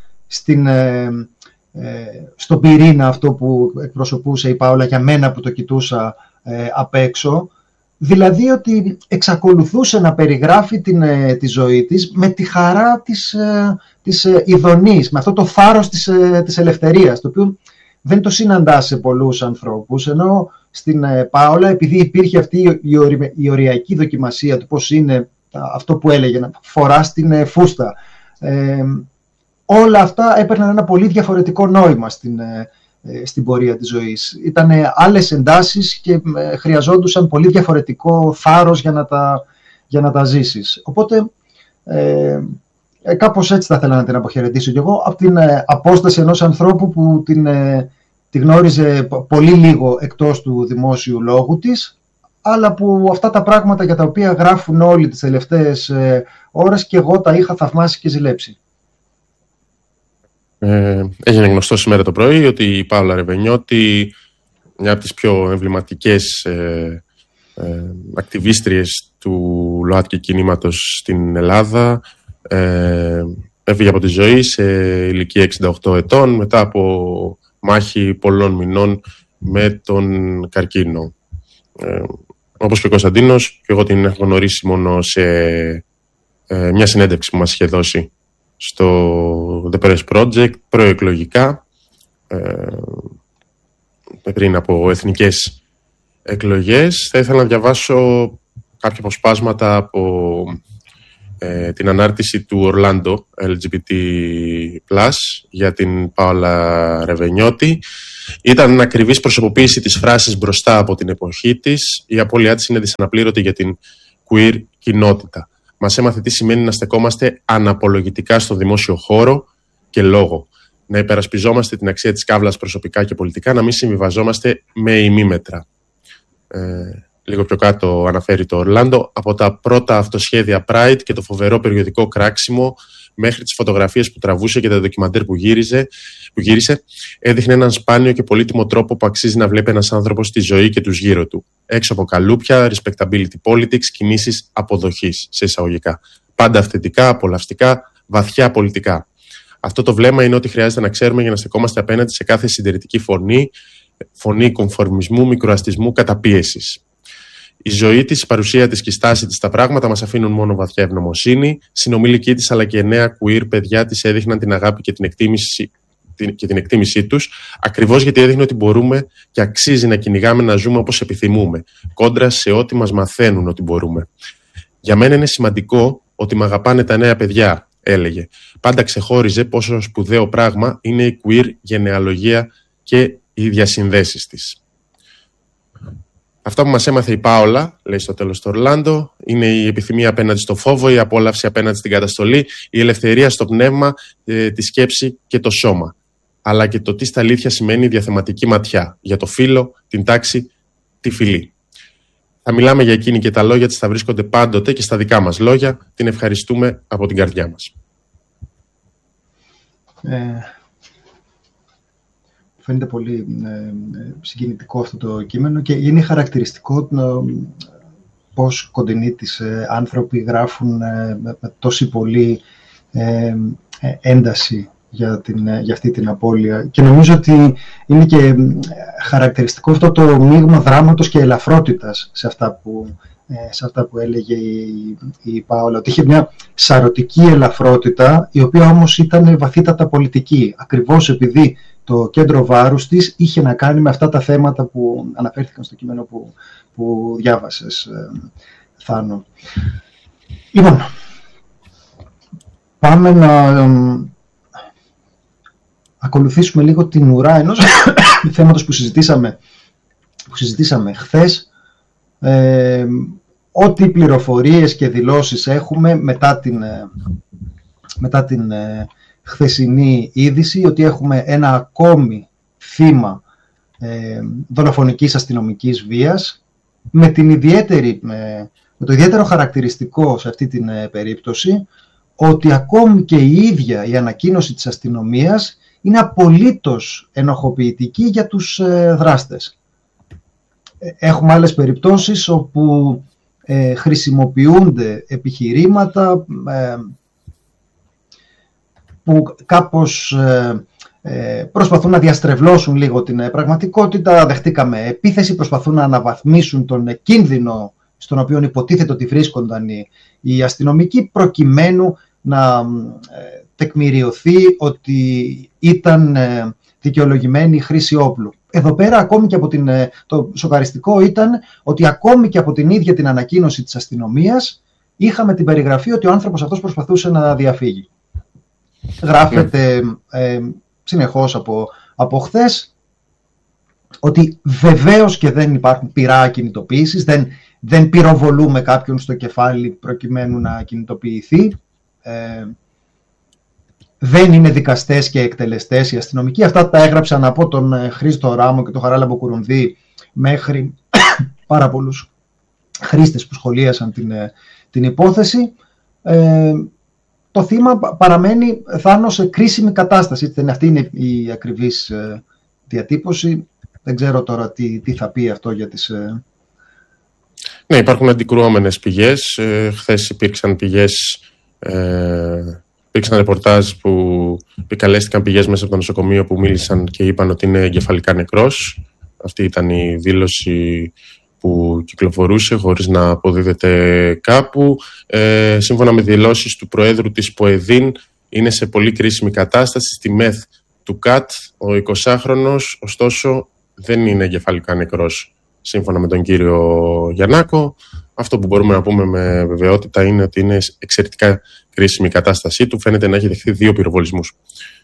στον πυρήνα αυτό που εκπροσωπούσε η Πάολα για μένα που το κοιτούσα απ' έξω. Δηλαδή ότι εξακολουθούσε να περιγράφει τη ζωή της με τη χαρά της ειδονής, με αυτό το θάρρος της ελευθερίας, το οποίο δεν το συναντά σε πολλούς ανθρώπους, ενώ στην Πάολα, επειδή υπήρχε αυτή η οριακή δοκιμασία του πώς είναι αυτό που έλεγε, να φοράς την φούστα, όλα αυτά έπαιρναν ένα πολύ διαφορετικό νόημα στην πορεία της ζωής. Ήταν άλλες εντάσεις και χρειαζόντουσαν πολύ διαφορετικό θάρρος για να τα ζήσεις. Οπότε κάπως έτσι θα ήθελα να την αποχαιρετήσω κι εγώ, από την απόσταση ενός ανθρώπου που τη γνώριζε πολύ λίγο εκτός του δημόσιου λόγου της, αλλά που αυτά τα πράγματα για τα οποία γράφουν όλοι τις τελευταίες ώρες και εγώ τα είχα θαυμάσει και ζηλέψει. Έγινε γνωστό σήμερα το πρωί ότι η Παόλα Ρεβενιώτη, μια από τις πιο εμβληματικές ακτιβίστριες του ΛΟΑΤΚΙ κινήματος στην Ελλάδα, έφυγε από τη ζωή σε ηλικία 68 ετών μετά από μάχη πολλών μηνών με τον καρκίνο. Όπως και ο Κωνσταντίνος, και εγώ την έχω γνωρίσει μόνο σε μια συνέντευξη που μας είχε δώσει στο The Press Project προεκλογικά, πριν από εθνικές εκλογές. Θα ήθελα να διαβάσω κάποια αποσπάσματα από την ανάρτηση του Ορλάντο LGBT+, για την Πάολα Ρεβενιώτη. Ήταν ακριβής προσωποποίηση της φράσης μπροστά από την εποχή της. Η απώλειά της είναι δυσαναπλήρωτη για την queer κοινότητα. Μας έμαθε τι σημαίνει να στεκόμαστε αναπολογητικά στο δημόσιο χώρο και λόγο. Να υπερασπιζόμαστε την αξία της καύλας προσωπικά και πολιτικά, να μην συμβιβαζόμαστε με ημίμετρα. Λίγο πιο κάτω αναφέρει το Ορλάντο, από τα πρώτα αυτοσχέδια Pride και το φοβερό περιοδικό κράξιμο μέχρι τις φωτογραφίες που τραβούσε και τα ντοκιμαντέρ που γύρισε, έδειχνε έναν σπάνιο και πολύτιμο τρόπο που αξίζει να βλέπει ένας άνθρωπος τη ζωή και τους γύρω του. Έξω από καλούπια, respectability politics, κινήσεις αποδοχής, σε εισαγωγικά. Πάντα αυθεντικά, απολαυστικά, βαθιά πολιτικά. Αυτό το βλέμμα είναι ό,τι χρειάζεται να ξέρουμε για να στεκόμαστε απέναντι σε κάθε συντηρητική φωνή κομφορμισμού, μικροαστισμού, καταπίεσης. Η ζωή της, η παρουσία της και η στάση της στα πράγματα μας αφήνουν μόνο βαθιά ευγνωμοσύνη. Συνομιλικοί της αλλά και νέα queer παιδιά της έδειχναν την αγάπη και την εκτίμησή τους, ακριβώς γιατί έδειχνε ότι μπορούμε και αξίζει να κυνηγάμε να ζούμε όπως επιθυμούμε, κόντρα σε ό,τι μας μαθαίνουν ότι μπορούμε. Για μένα είναι σημαντικό ότι με αγαπάνε τα νέα παιδιά, έλεγε. Πάντα ξεχώριζε πόσο σπουδαίο πράγμα είναι η queer γενεαλογία και οι διασυνδέσεις της. Αυτό που μας έμαθε η Πάολα, λέει στο τέλος του Ορλάντο, είναι η επιθυμία απέναντι στο φόβο, η απόλαυση απέναντι στην καταστολή, η ελευθερία στο πνεύμα, τη σκέψη και το σώμα. Αλλά και το τι στα αλήθεια σημαίνει διαθεματική ματιά, για το φύλο, την τάξη, τη φυλή. Θα μιλάμε για εκείνη και τα λόγια της θα βρίσκονται πάντοτε και στα δικά μας λόγια. Την ευχαριστούμε από την καρδιά μας. Φαίνεται πολύ συγκινητικό αυτό το κείμενο και είναι χαρακτηριστικό πώς κοντινοί της άνθρωποι γράφουν με τόση πολύ ένταση για αυτή την απώλεια. Και νομίζω ότι είναι και χαρακτηριστικό αυτό το μείγμα δράματος και ελαφρότητας σε αυτά που έλεγε η Πάολα, ότι είχε μια σαρωτική ελαφρότητα, η οποία όμως ήταν βαθύτατα πολιτική, ακριβώς επειδή το κέντρο βάρους της είχε να κάνει με αυτά τα θέματα που αναφέρθηκαν στο κείμενο που διάβασες, Θάνο. Λοιπόν, πάμε να ακολουθήσουμε λίγο την ουρά ενός θέματος που συζητήσαμε χθες. Ό,τι πληροφορίες και δηλώσεις έχουμε μετά την χθεσινή είδηση, ότι έχουμε ένα ακόμη θύμα δολοφονικής αστυνομικής βίας, με το ιδιαίτερο χαρακτηριστικό σε αυτή την περίπτωση, ότι ακόμη και η ίδια η ανακοίνωση της αστυνομίας είναι απολύτως ενοχοποιητική για τους δράστες. Έχουμε άλλες περιπτώσεις όπου χρησιμοποιούνται επιχειρήματα που κάπως προσπαθούν να διαστρεβλώσουν λίγο την πραγματικότητα. Δεχτήκαμε επίθεση, προσπαθούν να αναβαθμίσουν τον κίνδυνο στον οποίο υποτίθεται ότι βρίσκονταν οι αστυνομικοί, προκειμένου να τεκμηριωθεί ότι ήταν δικαιολογημένη η χρήση όπλου. Εδώ πέρα, ακόμη και το σοκαριστικό ήταν ότι ακόμη και από την ίδια την ανακοίνωση της αστυνομίας είχαμε την περιγραφή ότι ο άνθρωπος αυτός προσπαθούσε να διαφύγει. Γράφεται συνεχώς από χθες ότι βεβαίως και δεν υπάρχουν πυρά κινητοποίησης, δεν πυροβολούμε κάποιον στο κεφάλι προκειμένου να κινητοποιηθεί. Δεν είναι δικαστές και εκτελεστές οι αστυνομικοί. Αυτά τα έγραψαν από τον Χρήστο Ράμο και τον Χαράλαμπο Κουρουνδί μέχρι πάρα πολλούς χρήστες που σχολίασαν την υπόθεση. Το θύμα παραμένει, Θάνο, σε κρίσιμη κατάσταση. Αυτή είναι η ακριβής διατύπωση. Δεν ξέρω τώρα τι θα πει αυτό για τις... Ναι, υπάρχουν αντικρουόμενες πηγές. Χθες υπήρξαν πηγές... Υπήρξαν ρεπορτάζ που επικαλέστηκαν πηγές μέσα από το νοσοκομείο που μίλησαν και είπαν ότι είναι εγκεφαλικά νεκρός. Αυτή ήταν η δήλωση που κυκλοφορούσε χωρίς να αποδίδεται κάπου. Σύμφωνα με δηλώσεις του Προέδρου της ΠΟΕΔΗΝ, είναι σε πολύ κρίσιμη κατάσταση. Στη ΜΕΘ του ΚΑΤ, ο 20χρονος, ωστόσο, δεν είναι εγκεφαλικά νεκρός, σύμφωνα με τον κύριο Γιαννάκο. Αυτό που μπορούμε να πούμε με βεβαιότητα είναι ότι είναι εξαιρετικά κρίσιμη η κατάστασή του. Φαίνεται να έχει δεχθεί 2 πυροβολισμούς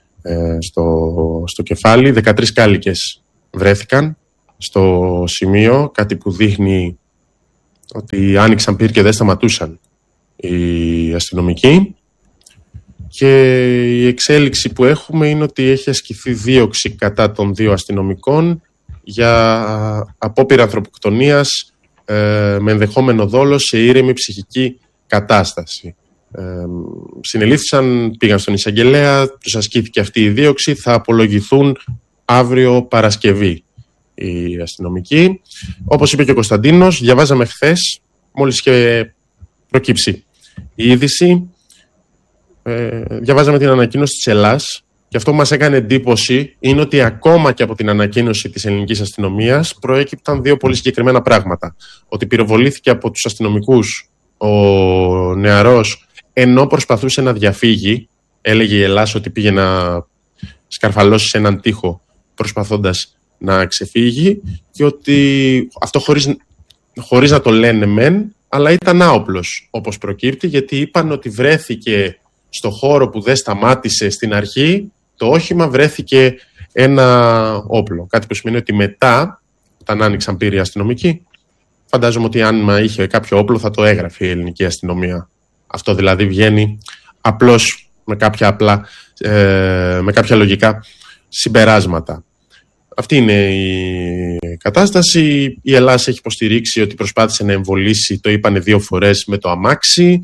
στο κεφάλι. 13 κάλικες βρέθηκαν στο σημείο, κάτι που δείχνει ότι άνοιξαν πυρ και δεν σταματούσαν οι αστυνομικοί. Και η εξέλιξη που έχουμε είναι ότι έχει ασκηθεί δίωξη κατά των 2 αστυνομικών για απόπειρα ανθρωποκτονίας με ενδεχόμενο δόλο σε ήρεμη ψυχική κατάσταση. Συνελήφθησαν, πήγαν στον εισαγγελέα, τους ασκήθηκε αυτή η δίωξη, θα απολογηθούν αύριο Παρασκευή οι αστυνομικοί. Όπως είπε και ο Κωνσταντίνος, διαβάζαμε χθες, μόλις είχε προκύψει η είδηση, διαβάζαμε την ανακοίνωση της Ελλάς και αυτό που μας έκανε εντύπωση είναι ότι ακόμα και από την ανακοίνωση της ελληνικής αστυνομίας προέκυπταν 2 πολύ συγκεκριμένα πράγματα. Ότι πυροβολήθηκε από τους αστυνομικούς ο νεαρός ενώ προσπαθούσε να διαφύγει, έλεγε η Ελλάς ότι πήγε να σκαρφαλώσει σε έναν τοίχο προσπαθώντας να ξεφύγει και ότι αυτό χωρίς να το λένε μεν, αλλά ήταν άοπλος όπως προκύπτει, γιατί είπαν ότι βρέθηκε στο χώρο που δεν σταμάτησε στην αρχή το όχημα, βρέθηκε ένα όπλο. Κάτι που σημαίνει ότι μετά, όταν άνοιξαν πυρ οι αστυνομικοί, φαντάζομαι ότι αν είχε κάποιο όπλο θα το έγραφε η ελληνική αστυνομία. Αυτό δηλαδή βγαίνει απλώς με κάποια λογικά συμπεράσματα. Αυτή είναι η κατάσταση. Η Ελλάδα έχει υποστηρίξει ότι προσπάθησε να εμβολήσει, το είπανε 2 φορές, με το αμάξι.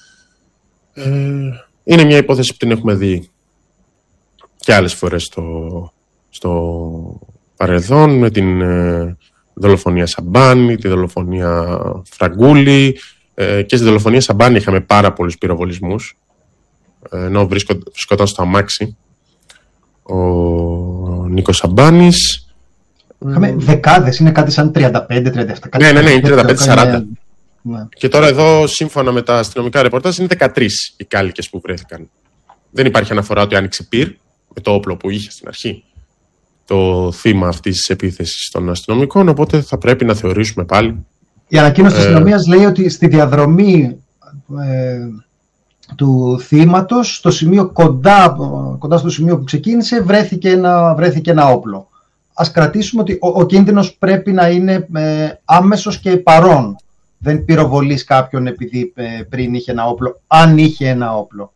Είναι μια υπόθεση που την έχουμε δει και άλλες φορές στο παρελθόν, με την δολοφονία Σαμπάνη, τη δολοφονία Φραγκούλη, και στη δολοφονία Σαμπάνη είχαμε πάρα πολλούς πυροβολισμούς, ενώ βρισκόταν στο αμάξι ο Νίκος Σαμπάνης. Είχαμε δεκάδες, είναι κάτι σαν 35-37. Ναι, είναι 35-40. Ναι. Και τώρα εδώ, σύμφωνα με τα αστυνομικά ρεπορτάζ, είναι 13 οι κάλικες που βρέθηκαν. Δεν υπάρχει αναφορά ότι άνοιξε πυρ με το όπλο που είχε στην αρχή το θύμα αυτής της επίθεσης των αστυνομικών, οπότε θα πρέπει να θεωρήσουμε πάλι. Η ανακοίνωση της αστυνομίας λέει ότι στη διαδρομή του θύματος, στο σημείο κοντά στο σημείο που ξεκίνησε, βρέθηκε ένα όπλο. Ας κρατήσουμε ότι ο κίνδυνος πρέπει να είναι άμεσος και παρόν. Δεν πυροβολείς κάποιον επειδή πριν είχε ένα όπλο, αν είχε ένα όπλο.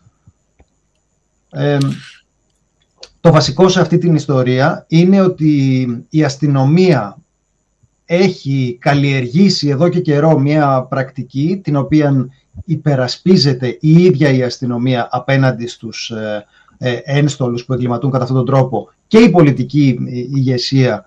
Το βασικό σε αυτή την ιστορία είναι ότι η αστυνομία έχει καλλιεργήσει εδώ και καιρό μια πρακτική την οποία υπερασπίζεται η ίδια η αστυνομία απέναντι στους ένστολους που εγκληματούν κατά αυτόν τον τρόπο και η πολιτική ηγεσία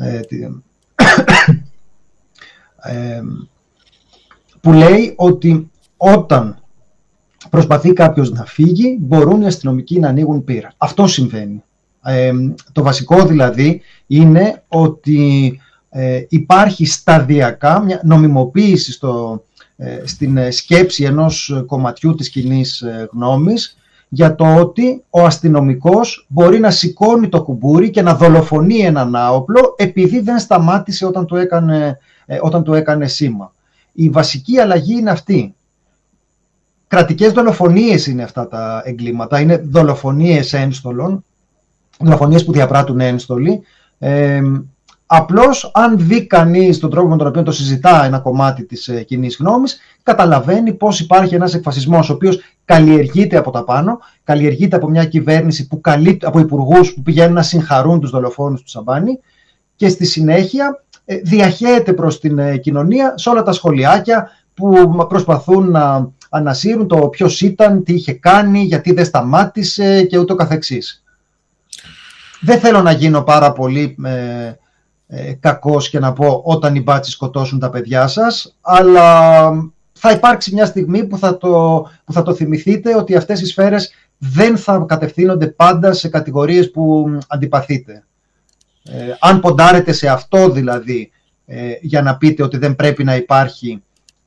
που λέει ότι όταν προσπαθεί κάποιος να φύγει μπορούν οι αστυνομικοί να ανοίγουν πυρ. Αυτό συμβαίνει. Το βασικό δηλαδή είναι ότι υπάρχει σταδιακά μια νομιμοποίηση στην σκέψη ενός κομματιού της κοινής γνώμης για το ότι ο αστυνομικός μπορεί να σηκώνει το κουμπούρι και να δολοφονεί έναν άοπλο επειδή δεν σταμάτησε όταν του έκανε σήμα. Η βασική αλλαγή είναι αυτή. Κρατικές δολοφονίες είναι αυτά τα εγκλήματα, είναι δολοφονίες ένστολων, δολοφονίες που διαπράττουν ένστολοι. Απλώς, αν δει κανείς τον τρόπο με τον οποίο το συζητά ένα κομμάτι της κοινής γνώμης, καταλαβαίνει πως υπάρχει ένας εκφασισμός, ο οποίος καλλιεργείται από τα πάνω, καλλιεργείται από μια κυβέρνηση, από υπουργούς που πηγαίνουν να συγχαρούν τους δολοφόνους του Σαμπάνη και στη συνέχεια διαχέεται προς την κοινωνία σε όλα τα σχολιάκια που προσπαθούν να ανασύρουν το ποιος ήταν, τι είχε κάνει, γιατί δεν σταμάτησε και ούτω καθεξής. Δεν θέλω να γίνω πάρα πολύ κακός και να πω όταν οι μπάτσοι σκοτώσουν τα παιδιά σας, αλλά θα υπάρξει μια στιγμή που θα το θυμηθείτε ότι αυτές οι σφαίρες δεν θα κατευθύνονται πάντα σε κατηγορίες που αντιπαθείτε. Αν ποντάρετε σε αυτό δηλαδή για να πείτε ότι δεν πρέπει να υπάρχει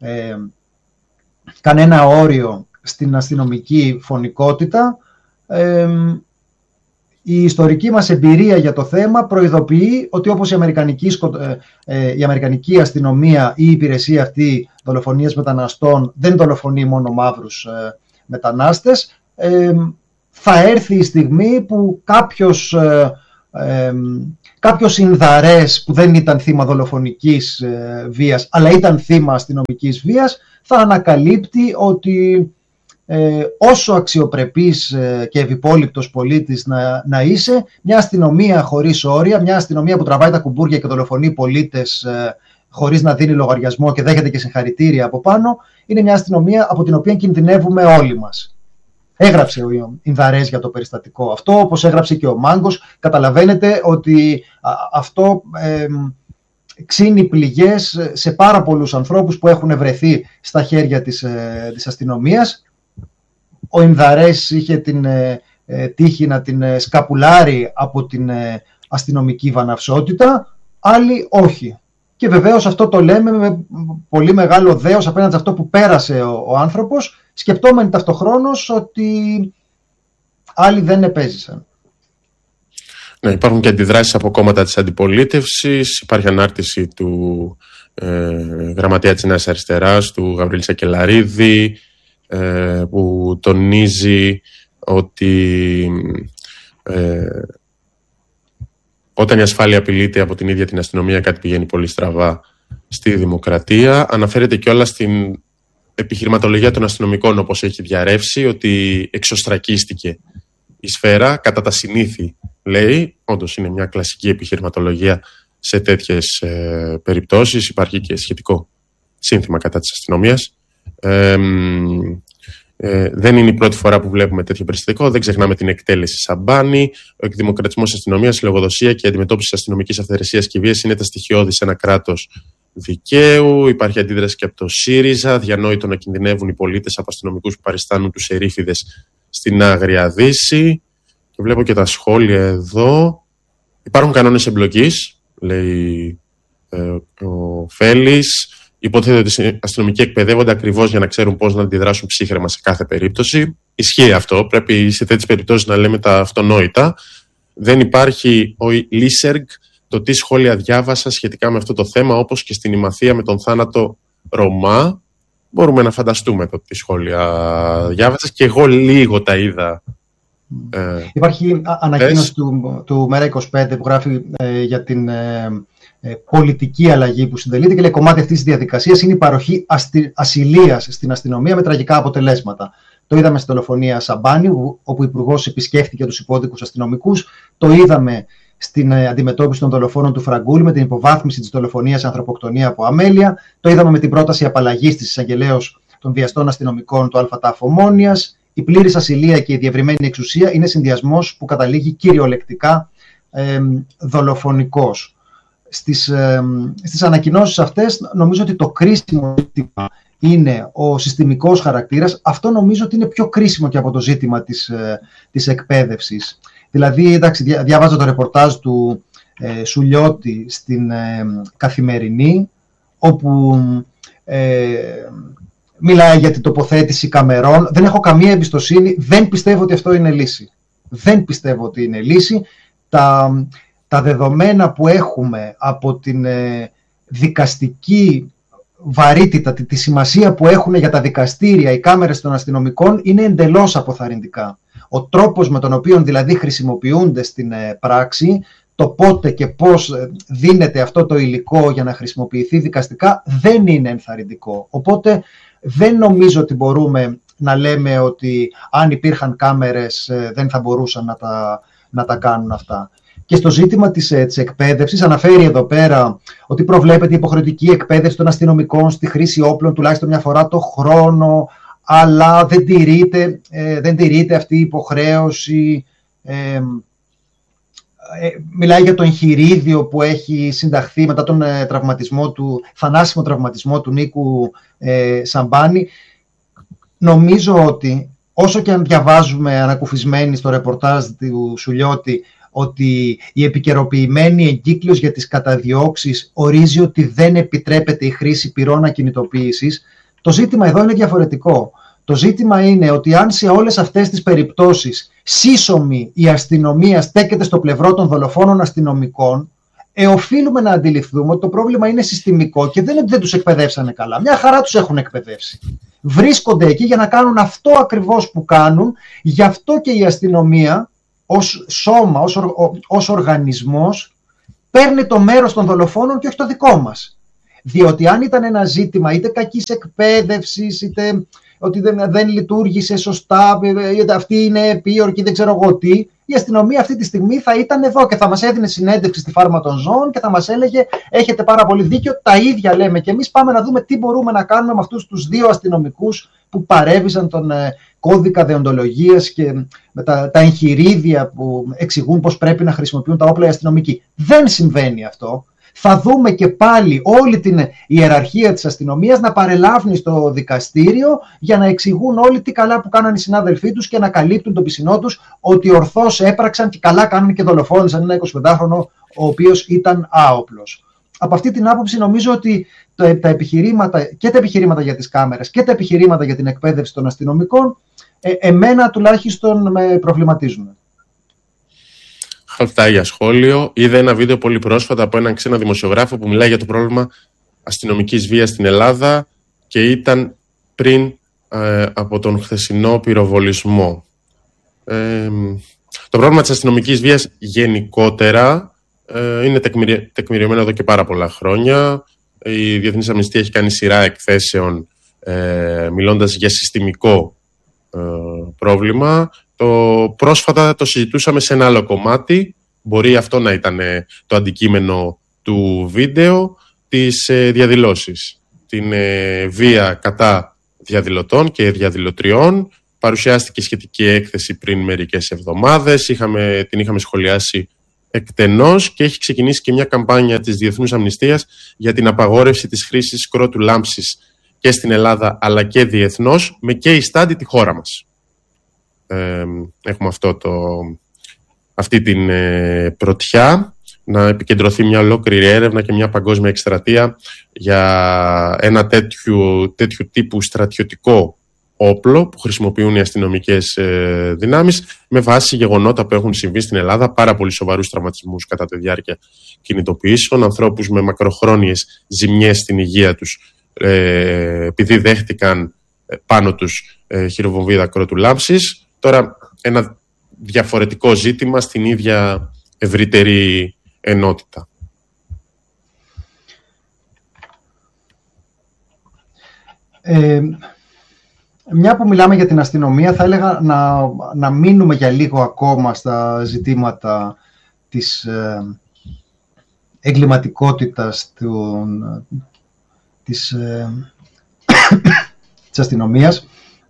κανένα όριο στην αστυνομική φωνικότητα, η ιστορική μας εμπειρία για το θέμα προειδοποιεί ότι όπως η αμερικανική αστυνομία ή η υπηρεσία αυτή δολοφονίες μεταναστών δεν δολοφονεί μόνο μαύρους μετανάστες. Θα έρθει η στιγμή που κάποιος Ινδαρές που δεν ήταν θύμα δολοφονικής βίας αλλά ήταν θύμα αστυνομικής βίας θα ανακαλύπτει ότι όσο αξιοπρεπής και ευυπόληπτος πολίτης να είσαι, μια αστυνομία χωρίς όρια, μια αστυνομία που τραβάει τα κουμπούρια και δολοφονεί πολίτες χωρίς να δίνει λογαριασμό και δέχεται και συγχαρητήρια από πάνω, είναι μια αστυνομία από την οποία κινδυνεύουμε όλοι μας. Έγραψε ο Ινδαρές για το περιστατικό αυτό, όπως έγραψε και ο Μάγκος. Καταλαβαίνετε ότι αυτό ξύνει πληγές σε πάρα πολλούς ανθρώπους που έχουν βρεθεί στα χέρια της αστυνομίας. Ο Ινδαρές είχε την τύχη να την σκαπουλάρει από την αστυνομική βαναυσότητα, άλλοι όχι. Και βεβαίως αυτό το λέμε με πολύ μεγάλο δέος απέναντι σε αυτό που πέρασε ο άνθρωπος, σκεπτόμενοι ταυτοχρόνως ότι άλλοι δεν επέζησαν. Ναι, υπάρχουν και αντιδράσεις από κόμματα της αντιπολίτευσης. Υπάρχει ανάρτηση του γραμματέα της Νέας Αριστεράς, του Γαβρίλη Σακελαρίδη, που τονίζει ότι όταν η ασφάλεια απειλείται από την ίδια την αστυνομία, κάτι πηγαίνει πολύ στραβά στη δημοκρατία. Αναφέρεται κιόλας στην επιχειρηματολογία των αστυνομικών, όπως έχει διαρρεύσει, ότι εξωστρακίστηκε η σφαίρα κατά τα συνήθη, λέει. Όντως είναι μια κλασική επιχειρηματολογία σε τέτοιες περιπτώσεις. Υπάρχει και σχετικό σύνθημα κατά της αστυνομίας. Δεν είναι η πρώτη φορά που βλέπουμε τέτοιο περιστατικό. Δεν ξεχνάμε την εκτέλεση Σαμπάνη. Ο εκδημοκρατισμός της αστυνομίας, η λογοδοσία και η αντιμετώπιση της αστυνομικής αυθαιρεσίας και βίας είναι τα στοιχειώδη σε ένα κράτος δικαίου. Υπάρχει αντίδραση και από το ΣΥΡΙΖΑ. Διανόητο να κινδυνεύουν οι πολίτες από αστυνομικούς που παριστάνουν τους ερήφιδες στην Άγρια Δύση. Και βλέπω και τα σχόλια εδώ. Υπάρχουν κανόνες εμπλοκής, λέει ο Φέλης. Υποτίθεται ότι οι αστυνομικοί εκπαιδεύονται ακριβώς για να ξέρουν πώς να αντιδράσουν ψύχραιμα σε κάθε περίπτωση. Ισχύει αυτό. Πρέπει σε τέτοιες περιπτώσεις να λέμε τα αυτονόητα. Δεν υπάρχει ο Λίσεργ το τι σχόλια διάβασα σχετικά με αυτό το θέμα, όπως και στην ημαθία με τον θάνατο Ρωμά. Μπορούμε να φανταστούμε το τι σχόλια διάβασες, και εγώ λίγο τα είδα. Υπάρχει ανακοίνωση του ΜΕΡΑ25 που γράφει για την πολιτική αλλαγή που συντελείται και λέει: κομμάτι αυτής της διαδικασίας είναι η παροχή ασυλίας στην αστυνομία με τραγικά αποτελέσματα. Το είδαμε στη δολοφονία Σαμπάνη, όπου ο Υπουργός επισκέφθηκε τους υπόδικους αστυνομικούς. Το είδαμε στην αντιμετώπιση των δολοφόνων του Φραγκούλη με την υποβάθμιση της δολοφονίας σε ανθρωποκτονία από αμέλεια. Το είδαμε με την πρόταση απαλλαγής της εισαγγελέως των βιαστών αστυνομικών του ΑΤΑΦ Ομόνοιας. Η πλήρης ασυλία και η διευρυμένη εξουσία είναι συνδυασμός που καταλήγει κυριολεκτικά δολοφονικός. Στις ανακοινώσεις αυτές νομίζω ότι το κρίσιμο ζήτημα είναι ο συστημικός χαρακτήρας. Αυτό νομίζω ότι είναι πιο κρίσιμο και από το ζήτημα της εκπαίδευσης. Δηλαδή, εντάξει, διάβαζα το ρεπορτάζ του Σουλιώτη στην Καθημερινή, όπου μιλάει για την τοποθέτηση καμερών. Δεν έχω καμία εμπιστοσύνη, δεν πιστεύω ότι αυτό είναι λύση. Δεν πιστεύω ότι είναι λύση. Τα δεδομένα που έχουμε από την δικαστική βαρύτητα, τη σημασία που έχουν για τα δικαστήρια οι κάμερες των αστυνομικών είναι εντελώς αποθαρρυντικά. Ο τρόπος με τον οποίο δηλαδή χρησιμοποιούνται στην πράξη, το πότε και πώς δίνεται αυτό το υλικό για να χρησιμοποιηθεί δικαστικά δεν είναι ενθαρρυντικό. Οπότε δεν νομίζω ότι μπορούμε να λέμε ότι αν υπήρχαν κάμερες δεν θα μπορούσαν να τα κάνουν αυτά. Και στο ζήτημα της εκπαίδευσης αναφέρει εδώ πέρα ότι προβλέπεται η υποχρεωτική εκπαίδευση των αστυνομικών στη χρήση όπλων τουλάχιστον μια φορά το χρόνο, αλλά δεν τηρείται αυτή η υποχρέωση. Μιλάει για το εγχειρίδιο που έχει συνταχθεί μετά τον θανάσιμο τραυματισμό του Νίκου Σαμπάνη. Νομίζω ότι όσο και αν διαβάζουμε ανακουφισμένοι στο ρεπορτάζ του Σουλιώτη ότι η επικαιροποιημένη εγκύκλειος για τις καταδιώξεις ορίζει ότι δεν επιτρέπεται η χρήση πυρών ακινητοποίησης, το ζήτημα εδώ είναι διαφορετικό. Το ζήτημα είναι ότι αν σε όλες αυτές τις περιπτώσεις σύσσωμη η αστυνομία στέκεται στο πλευρό των δολοφόνων αστυνομικών, οφείλουμε να αντιληφθούμε ότι το πρόβλημα είναι συστημικό και δεν είναι ότι δεν τους εκπαιδεύσανε καλά. Μια χαρά τους έχουν εκπαιδεύσει. Βρίσκονται εκεί για να κάνουν αυτό ακριβώς που κάνουν. Γι' αυτό και η αστυνομία ως σώμα, ως οργανισμός παίρνει το μέρος των δολοφόνων και όχι το δικό μας. Διότι αν ήταν ένα ζήτημα είτε κακής εκπαίδευσης, είτε ότι δεν λειτουργήσε σωστά, είτε αυτή είναι επίορκη, δεν ξέρω εγώ τι, η αστυνομία αυτή τη στιγμή θα ήταν εδώ και θα μας έδινε συνέντευξη στη Φάρμα των Ζώων και θα μας έλεγε έχετε πάρα πολύ δίκιο, τα ίδια λέμε και εμείς, πάμε να δούμε τι μπορούμε να κάνουμε με αυτούς τους 2 αστυνομικούς που παρέβησαν τον κώδικα δεοντολογίας και με τα εγχειρίδια που εξηγούν πώς πρέπει να χρησιμοποιούν τα όπλα οι αστυνομικοί. Δεν συμβαίνει αυτό. Θα δούμε και πάλι όλη την ιεραρχία της αστυνομίας να παρελάβει στο δικαστήριο για να εξηγούν όλοι τι καλά που κάνανε οι συνάδελφοί τους και να καλύπτουν τον πισινό τους ότι ορθώς έπραξαν και καλά κάνουν και δολοφόνησαν ένα 25χρονο ο οποίος ήταν άοπλος. Από αυτή την άποψη νομίζω ότι τα επιχειρήματα για τις κάμερες και τα επιχειρήματα για την εκπαίδευση των αστυνομικών εμένα τουλάχιστον με προβληματίζουν. Αυτά για σχόλιο. Είδα ένα βίντεο πολύ πρόσφατα από έναν ξένο δημοσιογράφο που μιλάει για το πρόβλημα αστυνομικής βίας στην Ελλάδα και ήταν πριν από τον χθεσινό πυροβολισμό. Το πρόβλημα της αστυνομικής βίας γενικότερα είναι τεκμηριωμένο εδώ και πάρα πολλά χρόνια. Η Διεθνής Αμνηστία έχει κάνει σειρά εκθέσεων μιλώντας για συστημικό πρόβλημα. Πρόσφατα το συζητούσαμε σε ένα άλλο κομμάτι, μπορεί αυτό να ήταν το αντικείμενο του βίντεο, τις διαδηλώσεις. Την βία κατά διαδηλωτών και διαδηλωτριών. Παρουσιάστηκε σχετική έκθεση πριν μερικές εβδομάδες, την είχαμε σχολιάσει εκτενώς και έχει ξεκινήσει και μια καμπάνια της Διεθνούς Αμνηστίας για την απαγόρευση της χρήσης κρότου λάμψης και στην Ελλάδα αλλά και διεθνώς, με case study τη χώρα μας. Έχουμε αυτή την πρωτιά να επικεντρωθεί μια ολόκληρη έρευνα και μια παγκόσμια εκστρατεία για ένα τέτοιου τύπου στρατιωτικό όπλο που χρησιμοποιούν οι αστυνομικές δυνάμεις με βάση γεγονότα που έχουν συμβεί στην Ελλάδα, πάρα πολύ σοβαρούς τραυματισμούς κατά τη διάρκεια κινητοποιήσεων, ανθρώπους με μακροχρόνιες ζημιές στην υγεία τους επειδή δέχτηκαν πάνω τους χειροβομβίδα κρότου λάμψης. Τώρα ένα διαφορετικό ζήτημα στην ίδια ευρύτερη ενότητα. Μια που μιλάμε για την αστυνομία, θα έλεγα να μείνουμε για λίγο ακόμα στα ζητήματα της εγκληματικότητας της αστυνομίας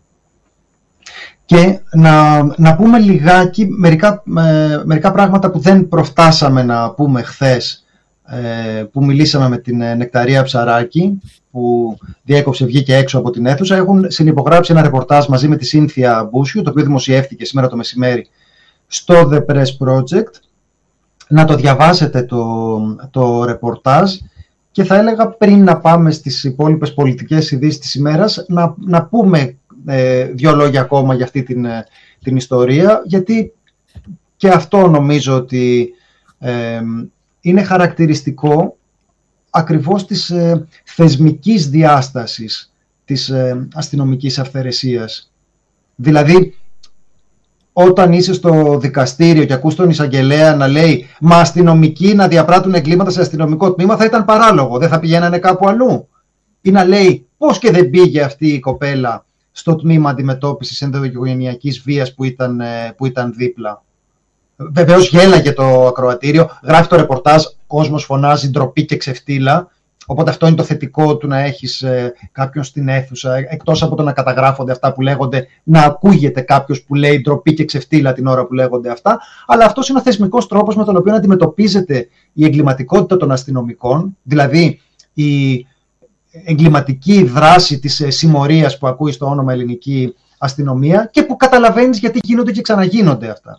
και να πούμε λιγάκι μερικά πράγματα που δεν προφτάσαμε να πούμε χθες, που μιλήσαμε με την Νεκταρία Ψαράκη, που διέκοψε, βγήκε έξω από την αίθουσα. Έχουν συνυπογράψει ένα ρεπορτάζ μαζί με τη Σύνθια Μπούσιου, το οποίο δημοσιεύτηκε σήμερα το μεσημέρι στο The Press Project. Να το διαβάσετε το ρεπορτάζ και θα έλεγα, πριν να πάμε στις υπόλοιπες πολιτικές ειδήσεις της ημέρας, να πούμε 2 λόγια ακόμα για αυτή την ιστορία, γιατί και αυτό νομίζω ότι είναι χαρακτηριστικό ακριβώς της θεσμικής διάστασης της αστυνομικής αυθαιρεσίας. Δηλαδή, όταν είσαι στο δικαστήριο και ακούς τον εισαγγελέα να λέει «Μα αστυνομικοί να διαπράττουν εγκλήματα σε αστυνομικό τμήμα», θα ήταν παράλογο, δεν θα πηγαίνανε κάπου αλλού. Ή να λέει «Πώς και δεν πήγε αυτή η κοπέλα στο τμήμα αντιμετώπισης ενδοοικογενειακής βίας που ήταν δίπλα». Βεβαίως γέλαγε το ακροατήριο, γράφει το ρεπορτάζ, κόσμος φωνάζει ντροπή και ξεφτύλα. Οπότε αυτό είναι το θετικό του να έχεις κάποιον στην αίθουσα, εκτός από το να καταγράφονται αυτά που λέγονται, να ακούγεται κάποιος που λέει ντροπή και ξεφτύλα την ώρα που λέγονται αυτά. Αλλά αυτός είναι ο θεσμικός τρόπος με τον οποίο αντιμετωπίζεται η εγκληματικότητα των αστυνομικών, δηλαδή η εγκληματική δράση της συμμορίας που ακούει στο όνομα ελληνική αστυνομία και που καταλαβαίνεις γιατί γίνονται και ξαναγίνονται αυτά.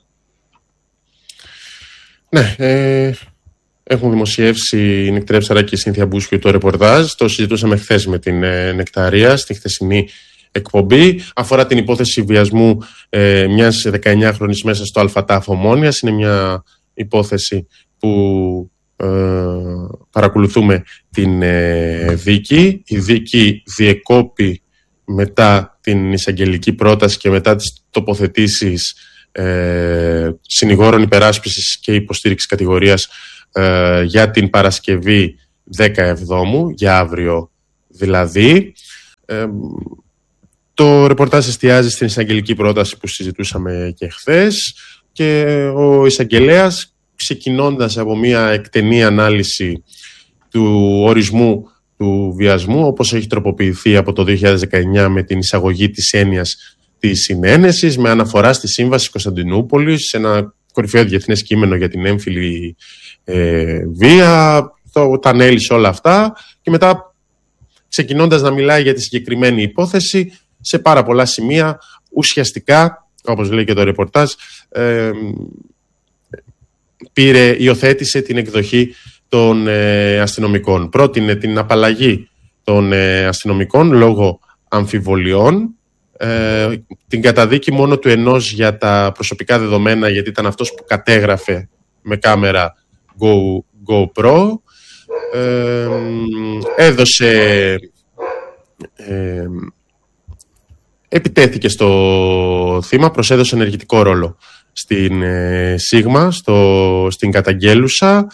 Ναι, έχουν δημοσιεύσει η Νεκταρία Ψαράκη και η Σύνθια Μπούσιου το ρεπορτάζ. Το συζητούσαμε χθες με την Νεκταρία στη χθεσινή εκπομπή. Αφορά την υπόθεση βιασμού μιας 19χρονης μέσα στο ΑΤΑΦ Ομόνιας. Είναι μια υπόθεση που παρακολουθούμε την δίκη. Η δίκη διεκόπη μετά την εισαγγελική πρόταση και μετά τις τοποθετήσεις συνηγόρων υπεράσπισης και υποστήριξης κατηγορίας για την Παρασκευή 17ου, για αύριο δηλαδή. Το ρεπορτάζ εστιάζει στην εισαγγελική πρόταση που συζητούσαμε και χθες και ο εισαγγελέας, ξεκινώντας από μια εκτενή ανάλυση του ορισμού του βιασμού, όπως έχει τροποποιηθεί από το 2019 με την εισαγωγή της έννοιας της συνένεσης, με αναφορά στη Σύμβαση Κωνσταντινούπολης, σε ένα κορυφαίο διεθνές κείμενο για την έμφυλη βία, τα ανέλησε όλα αυτά και μετά, ξεκινώντας να μιλάει για τη συγκεκριμένη υπόθεση, σε πάρα πολλά σημεία ουσιαστικά, όπως λέει και το ρεπορτάζ, υιοθέτησε την εκδοχή των αστυνομικών. Πρότεινε την απαλλαγή των αστυνομικών λόγω αμφιβολιών, την καταδίκη μόνο του ενός για τα προσωπικά δεδομένα, γιατί ήταν αυτός που κατέγραφε με κάμερα GoPro, επιτέθηκε στο θύμα, προσέδωσε ενεργητικό ρόλο στην Σίγμα, στην καταγγέλουσα,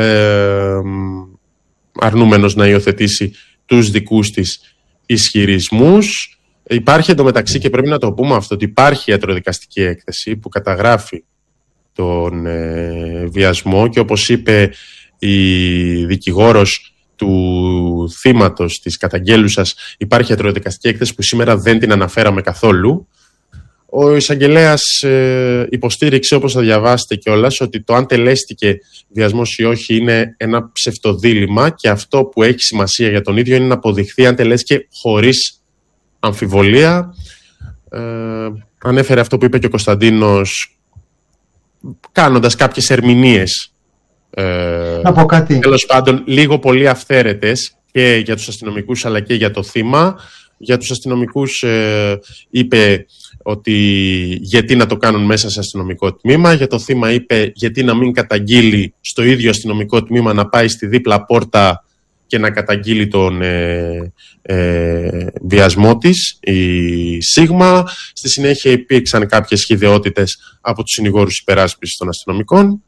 αρνούμενος να υιοθετήσει τους δικούς της ισχυρισμούς. Υπάρχει εντωμεταξύ, και πρέπει να το πούμε αυτό, ότι υπάρχει ιατροδικαστική έκθεση που καταγράφει τον βιασμό και όπως είπε η δικηγόρος του θύματος, της καταγγέλουσας, υπάρχει ιατροδικαστική έκθεση που σήμερα δεν την αναφέραμε καθόλου. Ο εισαγγελέας υποστήριξε, όπως θα διαβάσετε κιόλας, ότι το αν τελέστηκε βιασμός ή όχι είναι ένα ψευτοδίλημμα και αυτό που έχει σημασία για τον ίδιο είναι να αποδειχθεί αν τελέστηκε χωρίς αμφιβολία. Ανέφερε αυτό που είπε και ο Κωνσταντίνος, κάνοντας κάποιες ερμηνείες. Να πω κάτι. Τέλος πάντων, λίγο πολύ αυθαίρετες και για τους αστυνομικούς αλλά και για το θύμα. Για τους αστυνομικούς είπε ότι γιατί να το κάνουν μέσα σε αστυνομικό τμήμα. Για το θύμα είπε γιατί να μην καταγγείλει στο ίδιο αστυνομικό τμήμα, να πάει στη δίπλα πόρτα και να καταγγείλει τον βιασμό της, η Σίγμα. Στη συνέχεια υπήρξαν κάποιες χυδαιότητες από τους συνηγόρους υπεράσπισης των αστυνομικών.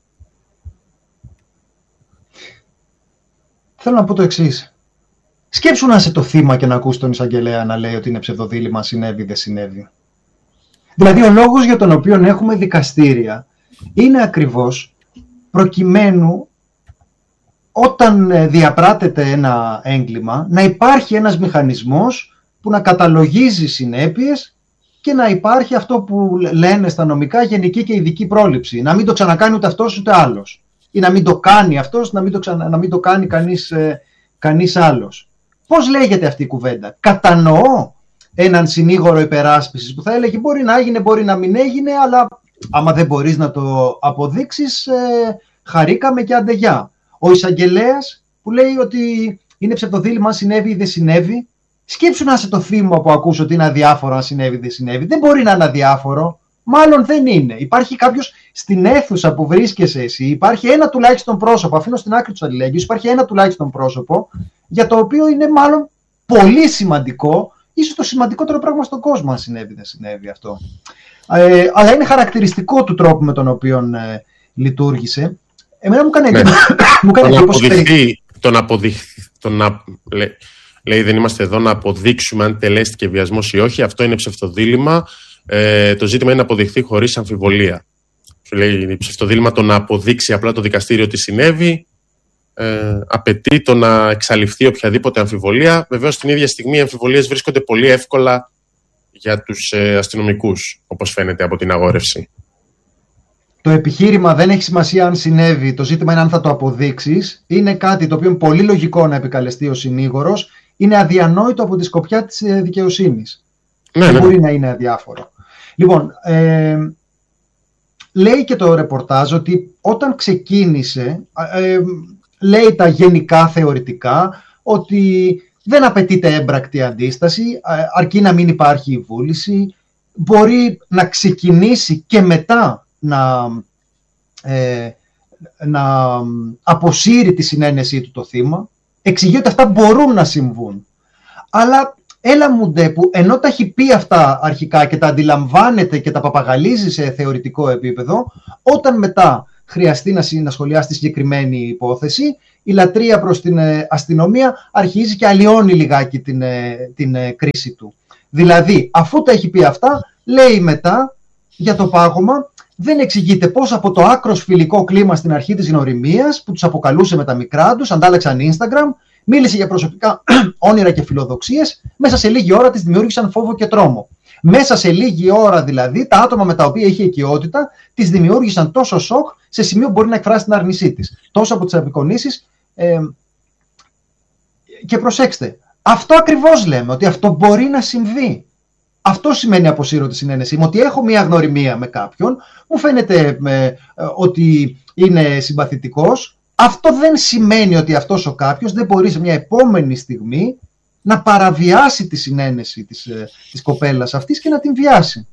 Θέλω να πω το εξής. Σκέψου να είσαι το θύμα και να ακούς τον εισαγγελέα να λέει ότι είναι ψευδοδίλημμα, συνέβη, δεν συνέβη. Δηλαδή ο λόγος για τον οποίο έχουμε δικαστήρια είναι ακριβώς προκειμένου όταν διαπράτεται ένα έγκλημα να υπάρχει ένας μηχανισμός που να καταλογίζει συνέπειες και να υπάρχει αυτό που λένε στα νομικά γενική και ειδική πρόληψη. Να μην το ξανακάνει ούτε αυτός ούτε άλλος. Ή να μην το κάνει αυτός, να μην το κάνει κανείς άλλος. Πώς λέγεται αυτή η κουβέντα? Κατανοώ έναν συνήγορο υπεράσπισης που θα έλεγε μπορεί να έγινε, μπορεί να μην έγινε, αλλά άμα δεν μπορείς να το αποδείξεις, χαρήκαμε και αντεγιά. Ο εισαγγελέας που λέει ότι είναι ψευδοδίλημμα αν συνέβη ή δεν συνέβη, σκέψου να είσαι το θύμα που ακούς ότι είναι αδιάφορο αν συνέβη ή δεν συνέβη. Δεν μπορεί να είναι αδιάφορο. Μάλλον δεν είναι. Υπάρχει κάποιος στην αίθουσα που βρίσκεσαι εσύ, υπάρχει ένα τουλάχιστον πρόσωπο, αφήνω στην άκρη τους αλληλέγγυους, υπάρχει ένα τουλάχιστον πρόσωπο για το οποίο είναι μάλλον πολύ σημαντικό, ίσως το σημαντικότερο πράγμα στον κόσμο, αν συνέβη δεν συνέβη αυτό. Αλλά είναι χαρακτηριστικό του τρόπου με τον οποίο λειτουργήσε. Εμένα μου έκανε εντύπωση. Λέει δεν είμαστε εδώ να αποδείξουμε αν τελέστηκε βιασμός ή όχι, αυτό είναι ψευτοδίλημμα. Το ζήτημα είναι να αποδειχθεί χωρίς αμφιβολία. Σου λέει ψευτοδίλημμα το να αποδείξει απλά το δικαστήριο ότι συνέβη, απαιτεί το να εξαλειφθεί οποιαδήποτε αμφιβολία. Βεβαίως την ίδια στιγμή οι αμφιβολίες βρίσκονται πολύ εύκολα για τους αστυνομικούς, όπως φαίνεται από την αγόρευση. Το επιχείρημα δεν έχει σημασία αν συνέβη, το ζήτημα είναι αν θα το αποδείξεις. Είναι κάτι το οποίο είναι πολύ λογικό να επικαλεστεί ο συνήγορος. Είναι αδιανόητο από τη σκοπιά της δικαιοσύνης. Δεν μπορεί να είναι αδιάφορο. Λοιπόν, λέει και το ρεπορτάζ ότι όταν ξεκίνησε, λέει τα γενικά θεωρητικά, ότι δεν απαιτείται έμπρακτη αντίσταση, αρκεί να μην υπάρχει η βούληση, μπορεί να ξεκινήσει και μετά να αποσύρει τη συνένεσή του το θύμα, εξηγεί ότι αυτά μπορούν να συμβούν. Αλλά έλα μου ντε που ενώ τα έχει πει αυτά αρχικά και τα αντιλαμβάνεται και τα παπαγαλίζει σε θεωρητικό επίπεδο, όταν μετά χρειαστεί να σχολιάσει τη συγκεκριμένη υπόθεση, η λατρεία προς την αστυνομία αρχίζει και αλλοιώνει λιγάκι την κρίση του. Δηλαδή, αφού τα έχει πει αυτά, λέει μετά για το πάγωμα, δεν εξηγείται πώς από το άκρος φιλικό κλίμα στην αρχή της γνωριμίας, που τους αποκαλούσε με τα μικρά τους, αντάλλαξαν Instagram, μίλησε για προσωπικά όνειρα και φιλοδοξίες, μέσα σε λίγη ώρα τις δημιούργησαν φόβο και τρόμο. Μέσα σε λίγη ώρα δηλαδή, τα άτομα με τα οποία είχε οικειότητα, τις δημιούργησαν τόσο σοκ, σε σημείο που μπορεί να εκφράσει την άρνησή της. Τόσο από τις απεικονίσεις. Και προσέξτε, αυτό ακριβώς λέμε, ότι αυτό μπορεί να συμβεί. Αυτό σημαίνει αποσύρω τη συνένεσή μου, ότι έχω μια γνωριμία με κάποιον, μου φαίνεται ότι είναι συμπαθητικός. Αυτό δεν σημαίνει ότι αυτός ο κάποιος δεν μπορεί σε μια επόμενη στιγμή να παραβιάσει τη συνένεση της κοπέλας αυτής και να την βιάσει.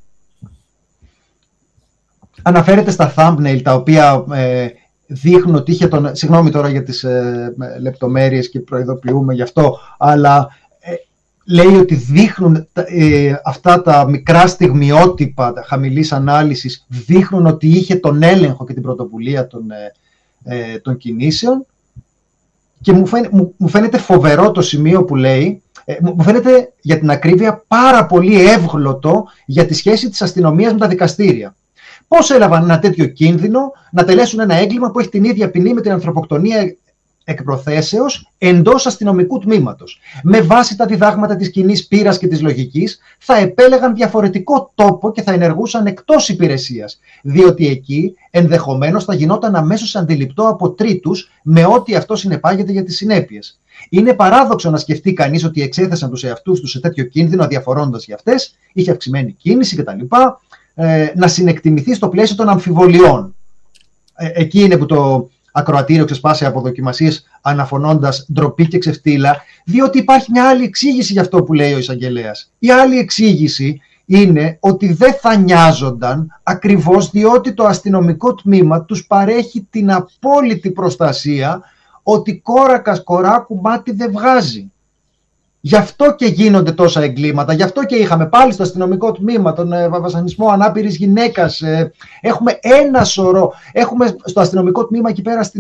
Αναφέρεται στα thumbnail τα οποία δείχνουν ότι είχε τον... Συγγνώμη τώρα για τις λεπτομέρειες και προειδοποιούμε γι' αυτό, αλλά λέει ότι δείχνουν αυτά τα μικρά στιγμιότυπα χαμηλής ανάλυσης, δείχνουν ότι είχε τον έλεγχο και την πρωτοβουλία των κινήσεων, και μου φαίνεται φοβερό το σημείο που λέει, μου φαίνεται για την ακρίβεια πάρα πολύ εύγλωτο για τη σχέση της αστυνομίας με τα δικαστήρια. Πώς έλαβαν ένα τέτοιο κίνδυνο να τελέσουν ένα έγκλημα που έχει την ίδια ποινή με την ανθρωποκτονία εκ προθέσεως εντός αστυνομικού τμήματος? Με βάση τα διδάγματα της κοινής πείρας και της λογικής, θα επέλεγαν διαφορετικό τόπο και θα ενεργούσαν εκτός υπηρεσίας, διότι εκεί ενδεχομένως θα γινόταν αμέσως αντιληπτό από τρίτους με ό,τι αυτό συνεπάγεται για τις συνέπειες. Είναι παράδοξο να σκεφτεί κανείς ότι εξέθεσαν τους εαυτούς τους σε τέτοιο κίνδυνο αδιαφορώντας για αυτές, είχε αυξημένη κίνηση κτλ. Να συνεκτιμηθεί στο πλαίσιο των αμφιβολιών. Εκεί είναι που το ακροατήριο ξεσπάσει από δοκιμασίες αναφωνώντας ντροπή και ξεφτύλα, διότι υπάρχει μια άλλη εξήγηση για αυτό που λέει ο εισαγγελέας. Η άλλη εξήγηση είναι ότι δεν θα νοιάζονταν ακριβώς διότι το αστυνομικό τμήμα τους παρέχει την απόλυτη προστασία ότι κόρακας κοράκου μάτι δεν βγάζει. Γι' αυτό και γίνονται τόσα εγκλήματα, γι' αυτό και είχαμε πάλι στο αστυνομικό τμήμα τον βασανισμό ανάπηρης γυναίκας. Έχουμε ένα σωρό, έχουμε στο αστυνομικό τμήμα εκεί πέρα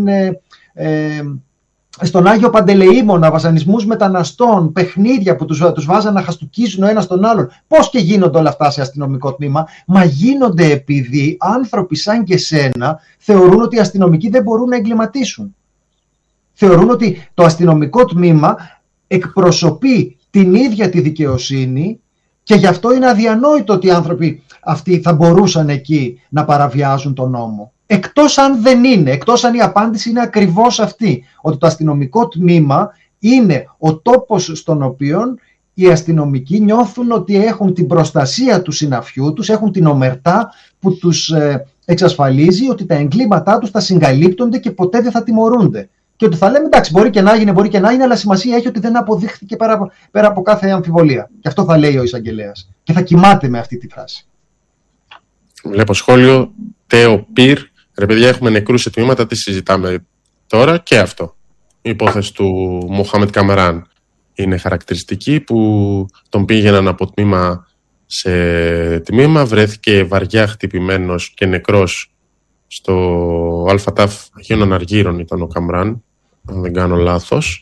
στον Άγιο Παντελεήμονα βασανισμούς μεταναστών, παιχνίδια που τους βάζαν να χαστουκίζουν ο ένας τον άλλον. Πώς και γίνονται όλα αυτά σε αστυνομικό τμήμα? Μα γίνονται επειδή άνθρωποι σαν και σένα θεωρούν ότι οι αστυνομικοί δεν μπορούν να εγκληματίσουν. Θεωρούν ότι το αστυνομικό τμήμα εκπροσωπεί την ίδια τη δικαιοσύνη και γι' αυτό είναι αδιανόητο ότι οι άνθρωποι αυτοί θα μπορούσαν εκεί να παραβιάζουν τον νόμο. Εκτός αν δεν είναι, εκτός αν η απάντηση είναι ακριβώς αυτή, ότι το αστυνομικό τμήμα είναι ο τόπος στον οποίο οι αστυνομικοί νιώθουν ότι έχουν την προστασία του συναφιού τους, έχουν την ομερτά που τους εξασφαλίζει ότι τα εγκλήματά τους θα συγκαλύπτονται και ποτέ δεν θα τιμωρούνται. Και ότι θα λέμε εντάξει, μπορεί και να είναι, αλλά σημασία έχει ότι δεν αποδείχθηκε πέρα από κάθε αμφιβολία. Και αυτό θα λέει ο εισαγγελέας. Και θα κοιμάται με αυτή τη φράση. Βλέπω σχόλιο. Τέο Πυρ. Ρε παιδιά, έχουμε νεκρούς σε τμήματα. Τι συζητάμε τώρα? Και αυτό. Η υπόθεση του Μοχάμετ Καμράν είναι χαρακτηριστική, που τον πήγαιναν από τμήμα σε τμήμα. Βρέθηκε βαριά χτυπημένος και νεκρός στο ΑΤΑΦ Αγίων Αργύρων ήταν ο Καμράν, αν δεν κάνω λάθος,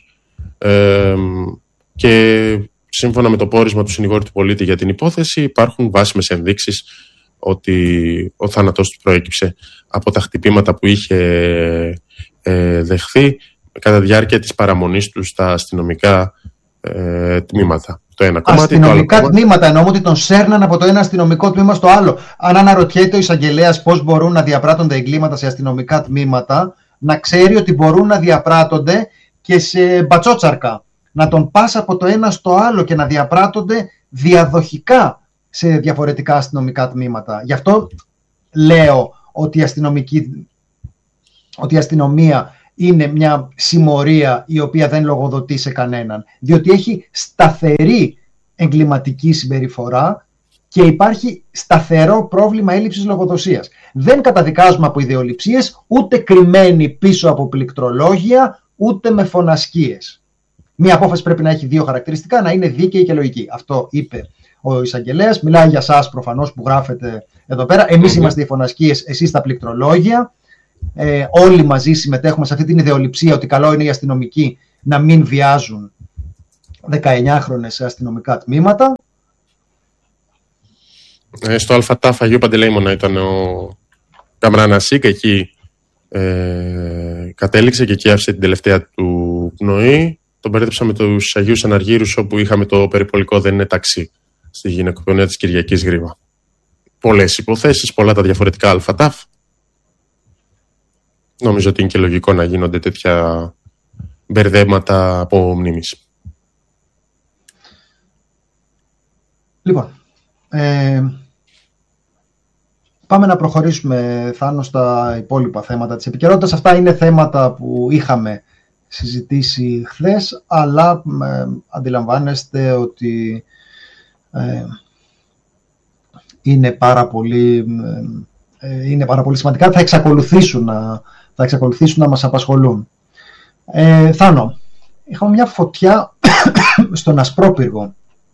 και σύμφωνα με το πόρισμα του συνηγόρου του πολίτη για την υπόθεση υπάρχουν βάσιμες ενδείξεις ότι ο θάνατος του προέκυψε από τα χτυπήματα που είχε δεχθεί κατά τη διάρκεια της παραμονής του στα αστυνομικά τμήματα. Το ένα κομμάτι, αστυνομικά το άλλο τμήματα, εννοώ ότι τον σέρναν από το ένα αστυνομικό τμήμα στο άλλο. Αν αναρωτιέται ο εισαγγελέας πώς μπορούν να διαπράττονται εγκλήματα σε αστυνομικά τμήματα, να ξέρει ότι μπορούν να διαπράττονται και σε μπατσότσαρκα. Να τον πας από το ένα στο άλλο και να διαπράττονται διαδοχικά σε διαφορετικά αστυνομικά τμήματα. Γι' αυτό λέω ότι η αστυνομία είναι μια συμμορία η οποία δεν λογοδοτεί σε κανέναν, διότι έχει σταθερή εγκληματική συμπεριφορά και υπάρχει σταθερό πρόβλημα έλλειψης λογοδοσίας. Δεν καταδικάζουμε από ιδεολειψίες, ούτε κρυμμένοι πίσω από πληκτρολόγια, ούτε με φωνασκίες. Μία απόφαση πρέπει να έχει δύο χαρακτηριστικά, να είναι δίκαιη και λογική. Αυτό είπε ο εισαγγελέας. Μιλάει για εσάς προφανώς που γράφετε εδώ πέρα. Εμείς είμαστε οι φωνασκίες, εσείς τα πληκτρολόγια. Όλοι μαζί συμμετέχουμε σε αυτή την ιδεολειψία ότι καλό είναι οι αστυνομικοί να μην βιάζουν 19χρονες σε αστυνομικά τμήματα. Στο ΑΤΑΦ Αγίου Παντελεήμωνα ήταν ο Καμρανασίκ, εκεί κατέληξε και εκεί άφησε την τελευταία του πνοή. Τον μπερδέψα με τους Αγίους Αναργύρους, όπου είχαμε το περιπολικό δεν είναι ταξί στη γυναικοπαιδεία της Κυριακής Γρήβα. Πολλές υποθέσεις, πολλά τα διαφορετικά ΑΤΑΦ. Νομίζω ότι είναι και λογικό να γίνονται τέτοια μπερδέματα από μνήμης. Λοιπόν, πάμε να προχωρήσουμε, Θάνο, στα υπόλοιπα θέματα της επικαιρότητας. Αυτά είναι θέματα που είχαμε συζητήσει χθες, αλλά αντιλαμβάνεστε ότι είναι πάρα πολύ σημαντικά. Θα εξακολουθήσουν να μας απασχολούν. Θάνο, είχαμε μια φωτιά στον Ασπρόπυργο.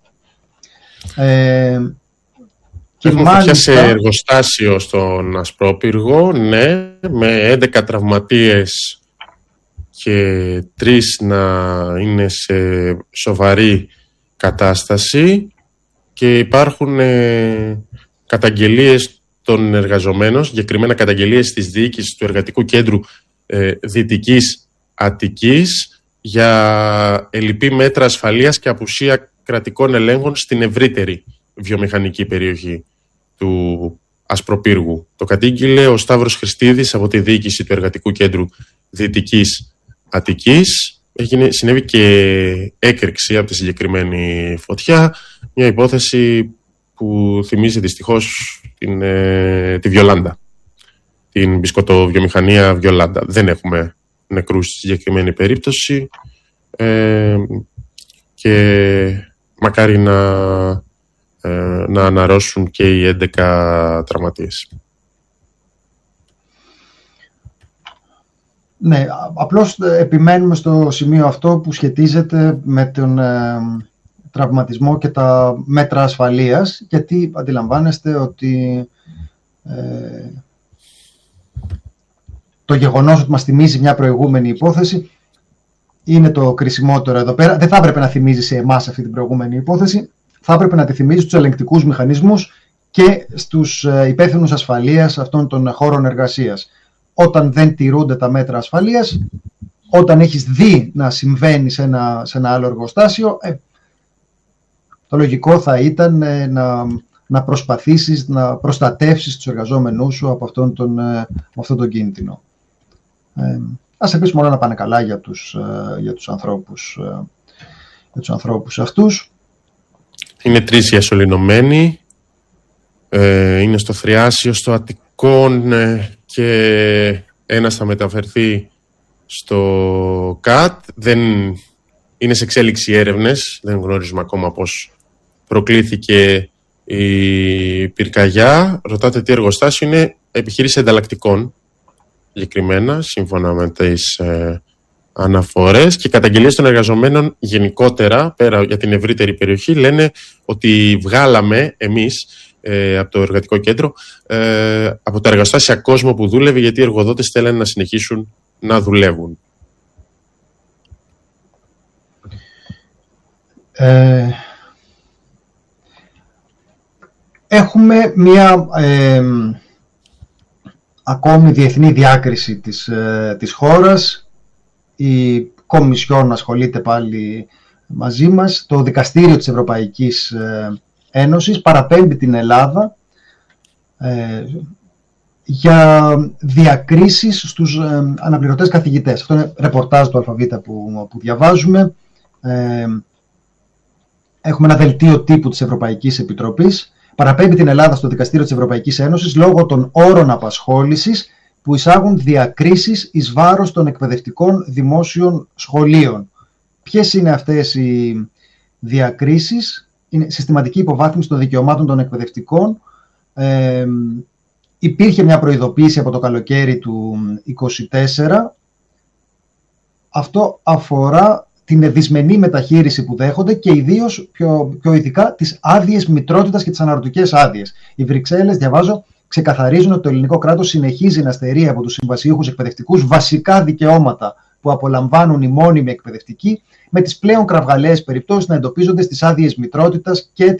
Έχουμε φωτιά σε εργοστάσιο στον Ασπρόπυργο, ναι, με 11 τραυματίες και 3 να είναι σε σοβαρή κατάσταση, και υπάρχουν καταγγελίες των εργαζομένων, συγκεκριμένα καταγγελίες της διοίκησης του Εργατικού Κέντρου Δυτικής Αττικής για ελλειπή μέτρα ασφαλείας και απουσία κρατικών ελέγχων στην ευρύτερη βιομηχανική περιοχή του Ασπροπύργου. Το κατήγγειλε ο Σταύρος Χριστίδης από τη διοίκηση του Εργατικού Κέντρου Δυτικής Αττικής. Συνέβη και έκρηξη από τη συγκεκριμένη φωτιά, μια υπόθεση που θυμίζει δυστυχώς τη Βιολάντα, την μπισκοτοβιομηχανία Βιολάντα. Δεν έχουμε νεκρούς στη συγκεκριμένη περίπτωση και μακάρι να αναρρώσουν και οι 11 τραυματίες. Ναι, απλώς επιμένουμε στο σημείο αυτό που σχετίζεται με τον τραυματισμό και τα μέτρα ασφαλείας, γιατί αντιλαμβάνεστε ότι το γεγονός ότι μας θυμίζει μια προηγούμενη υπόθεση είναι το κρισιμότερο εδώ πέρα. Δεν θα έπρεπε να θυμίζει σε εμάς αυτή την προηγούμενη υπόθεση, θα έπρεπε να τη θυμίζει στους ελεγκτικούς μηχανισμούς και στους υπεύθυνους ασφαλείας αυτών των χώρων εργασίας. Όταν δεν τηρούνται τα μέτρα ασφαλείας, όταν έχεις δει να συμβαίνει σε ένα άλλο εργοστάσιο, το λογικό θα ήταν να προσπαθήσεις να προστατεύσεις τους εργαζόμενούς σου από αυτόν τον κίνδυνο. Ας ελπίσουμε όλα να πάνε καλά για τους ανθρώπους αυτούς. Είναι 3 διασωληνωμένοι. Είναι στο Θριάσιο, στο Αττικόν και ένας θα μεταφερθεί στο ΚΑΤ. Είναι σε εξέλιξη έρευνες. Δεν γνωρίζουμε ακόμα πώς προκλήθηκε η πυρκαγιά. Ρωτάτε τι εργοστάσιο είναι. Επιχείρηση ενταλλακτικών, συγκεκριμένα, σύμφωνα με τις αναφορές, και καταγγελίες των εργαζομένων γενικότερα, πέρα για την ευρύτερη περιοχή, λένε ότι βγάλαμε εμείς από το εργατικό κέντρο, από τα εργοστάσια κόσμο που δούλευε, γιατί οι εργοδότες θέλουν να συνεχίσουν να δουλεύουν. Έχουμε μία ακόμη διεθνή διάκριση της χώρας. Η Κομισιόν ασχολείται πάλι μαζί μας. Το Δικαστήριο της Ευρωπαϊκής Ένωσης παραπέμπει την Ελλάδα για διακρίσεις στους αναπληρωτές καθηγητές. Αυτό είναι ρεπορτάζ του ΑΛΦΑΒ που διαβάζουμε. Έχουμε ένα δελτίο τύπου της Ευρωπαϊκής Επιτροπής. Παραπέμπει την Ελλάδα στο Δικαστήριο της Ευρωπαϊκής Ένωσης λόγω των όρων απασχόλησης που εισάγουν διακρίσεις εις βάρος των εκπαιδευτικών δημόσιων σχολείων. Ποιες είναι αυτές οι διακρίσεις? είναι συστηματική υποβάθμιση των δικαιωμάτων των εκπαιδευτικών. Υπήρχε μια προειδοποίηση από το καλοκαίρι του 2024. Αυτό αφορά την δυσμενή μεταχείριση που δέχονται και ιδίως πιο ειδικά τις άδειες μητρότητας και τις αναρωτικές άδειες. Οι Βρυξέλλες, διαβάζω, ξεκαθαρίζουν ότι το ελληνικό κράτος συνεχίζει να στερεί από τους συμβασιούχους εκπαιδευτικούς βασικά δικαιώματα που απολαμβάνουν οι μόνιμοι εκπαιδευτικοί, με τις πλέον κραυγαλαίες περιπτώσεις να εντοπίζονται στις άδειες μητρότητας και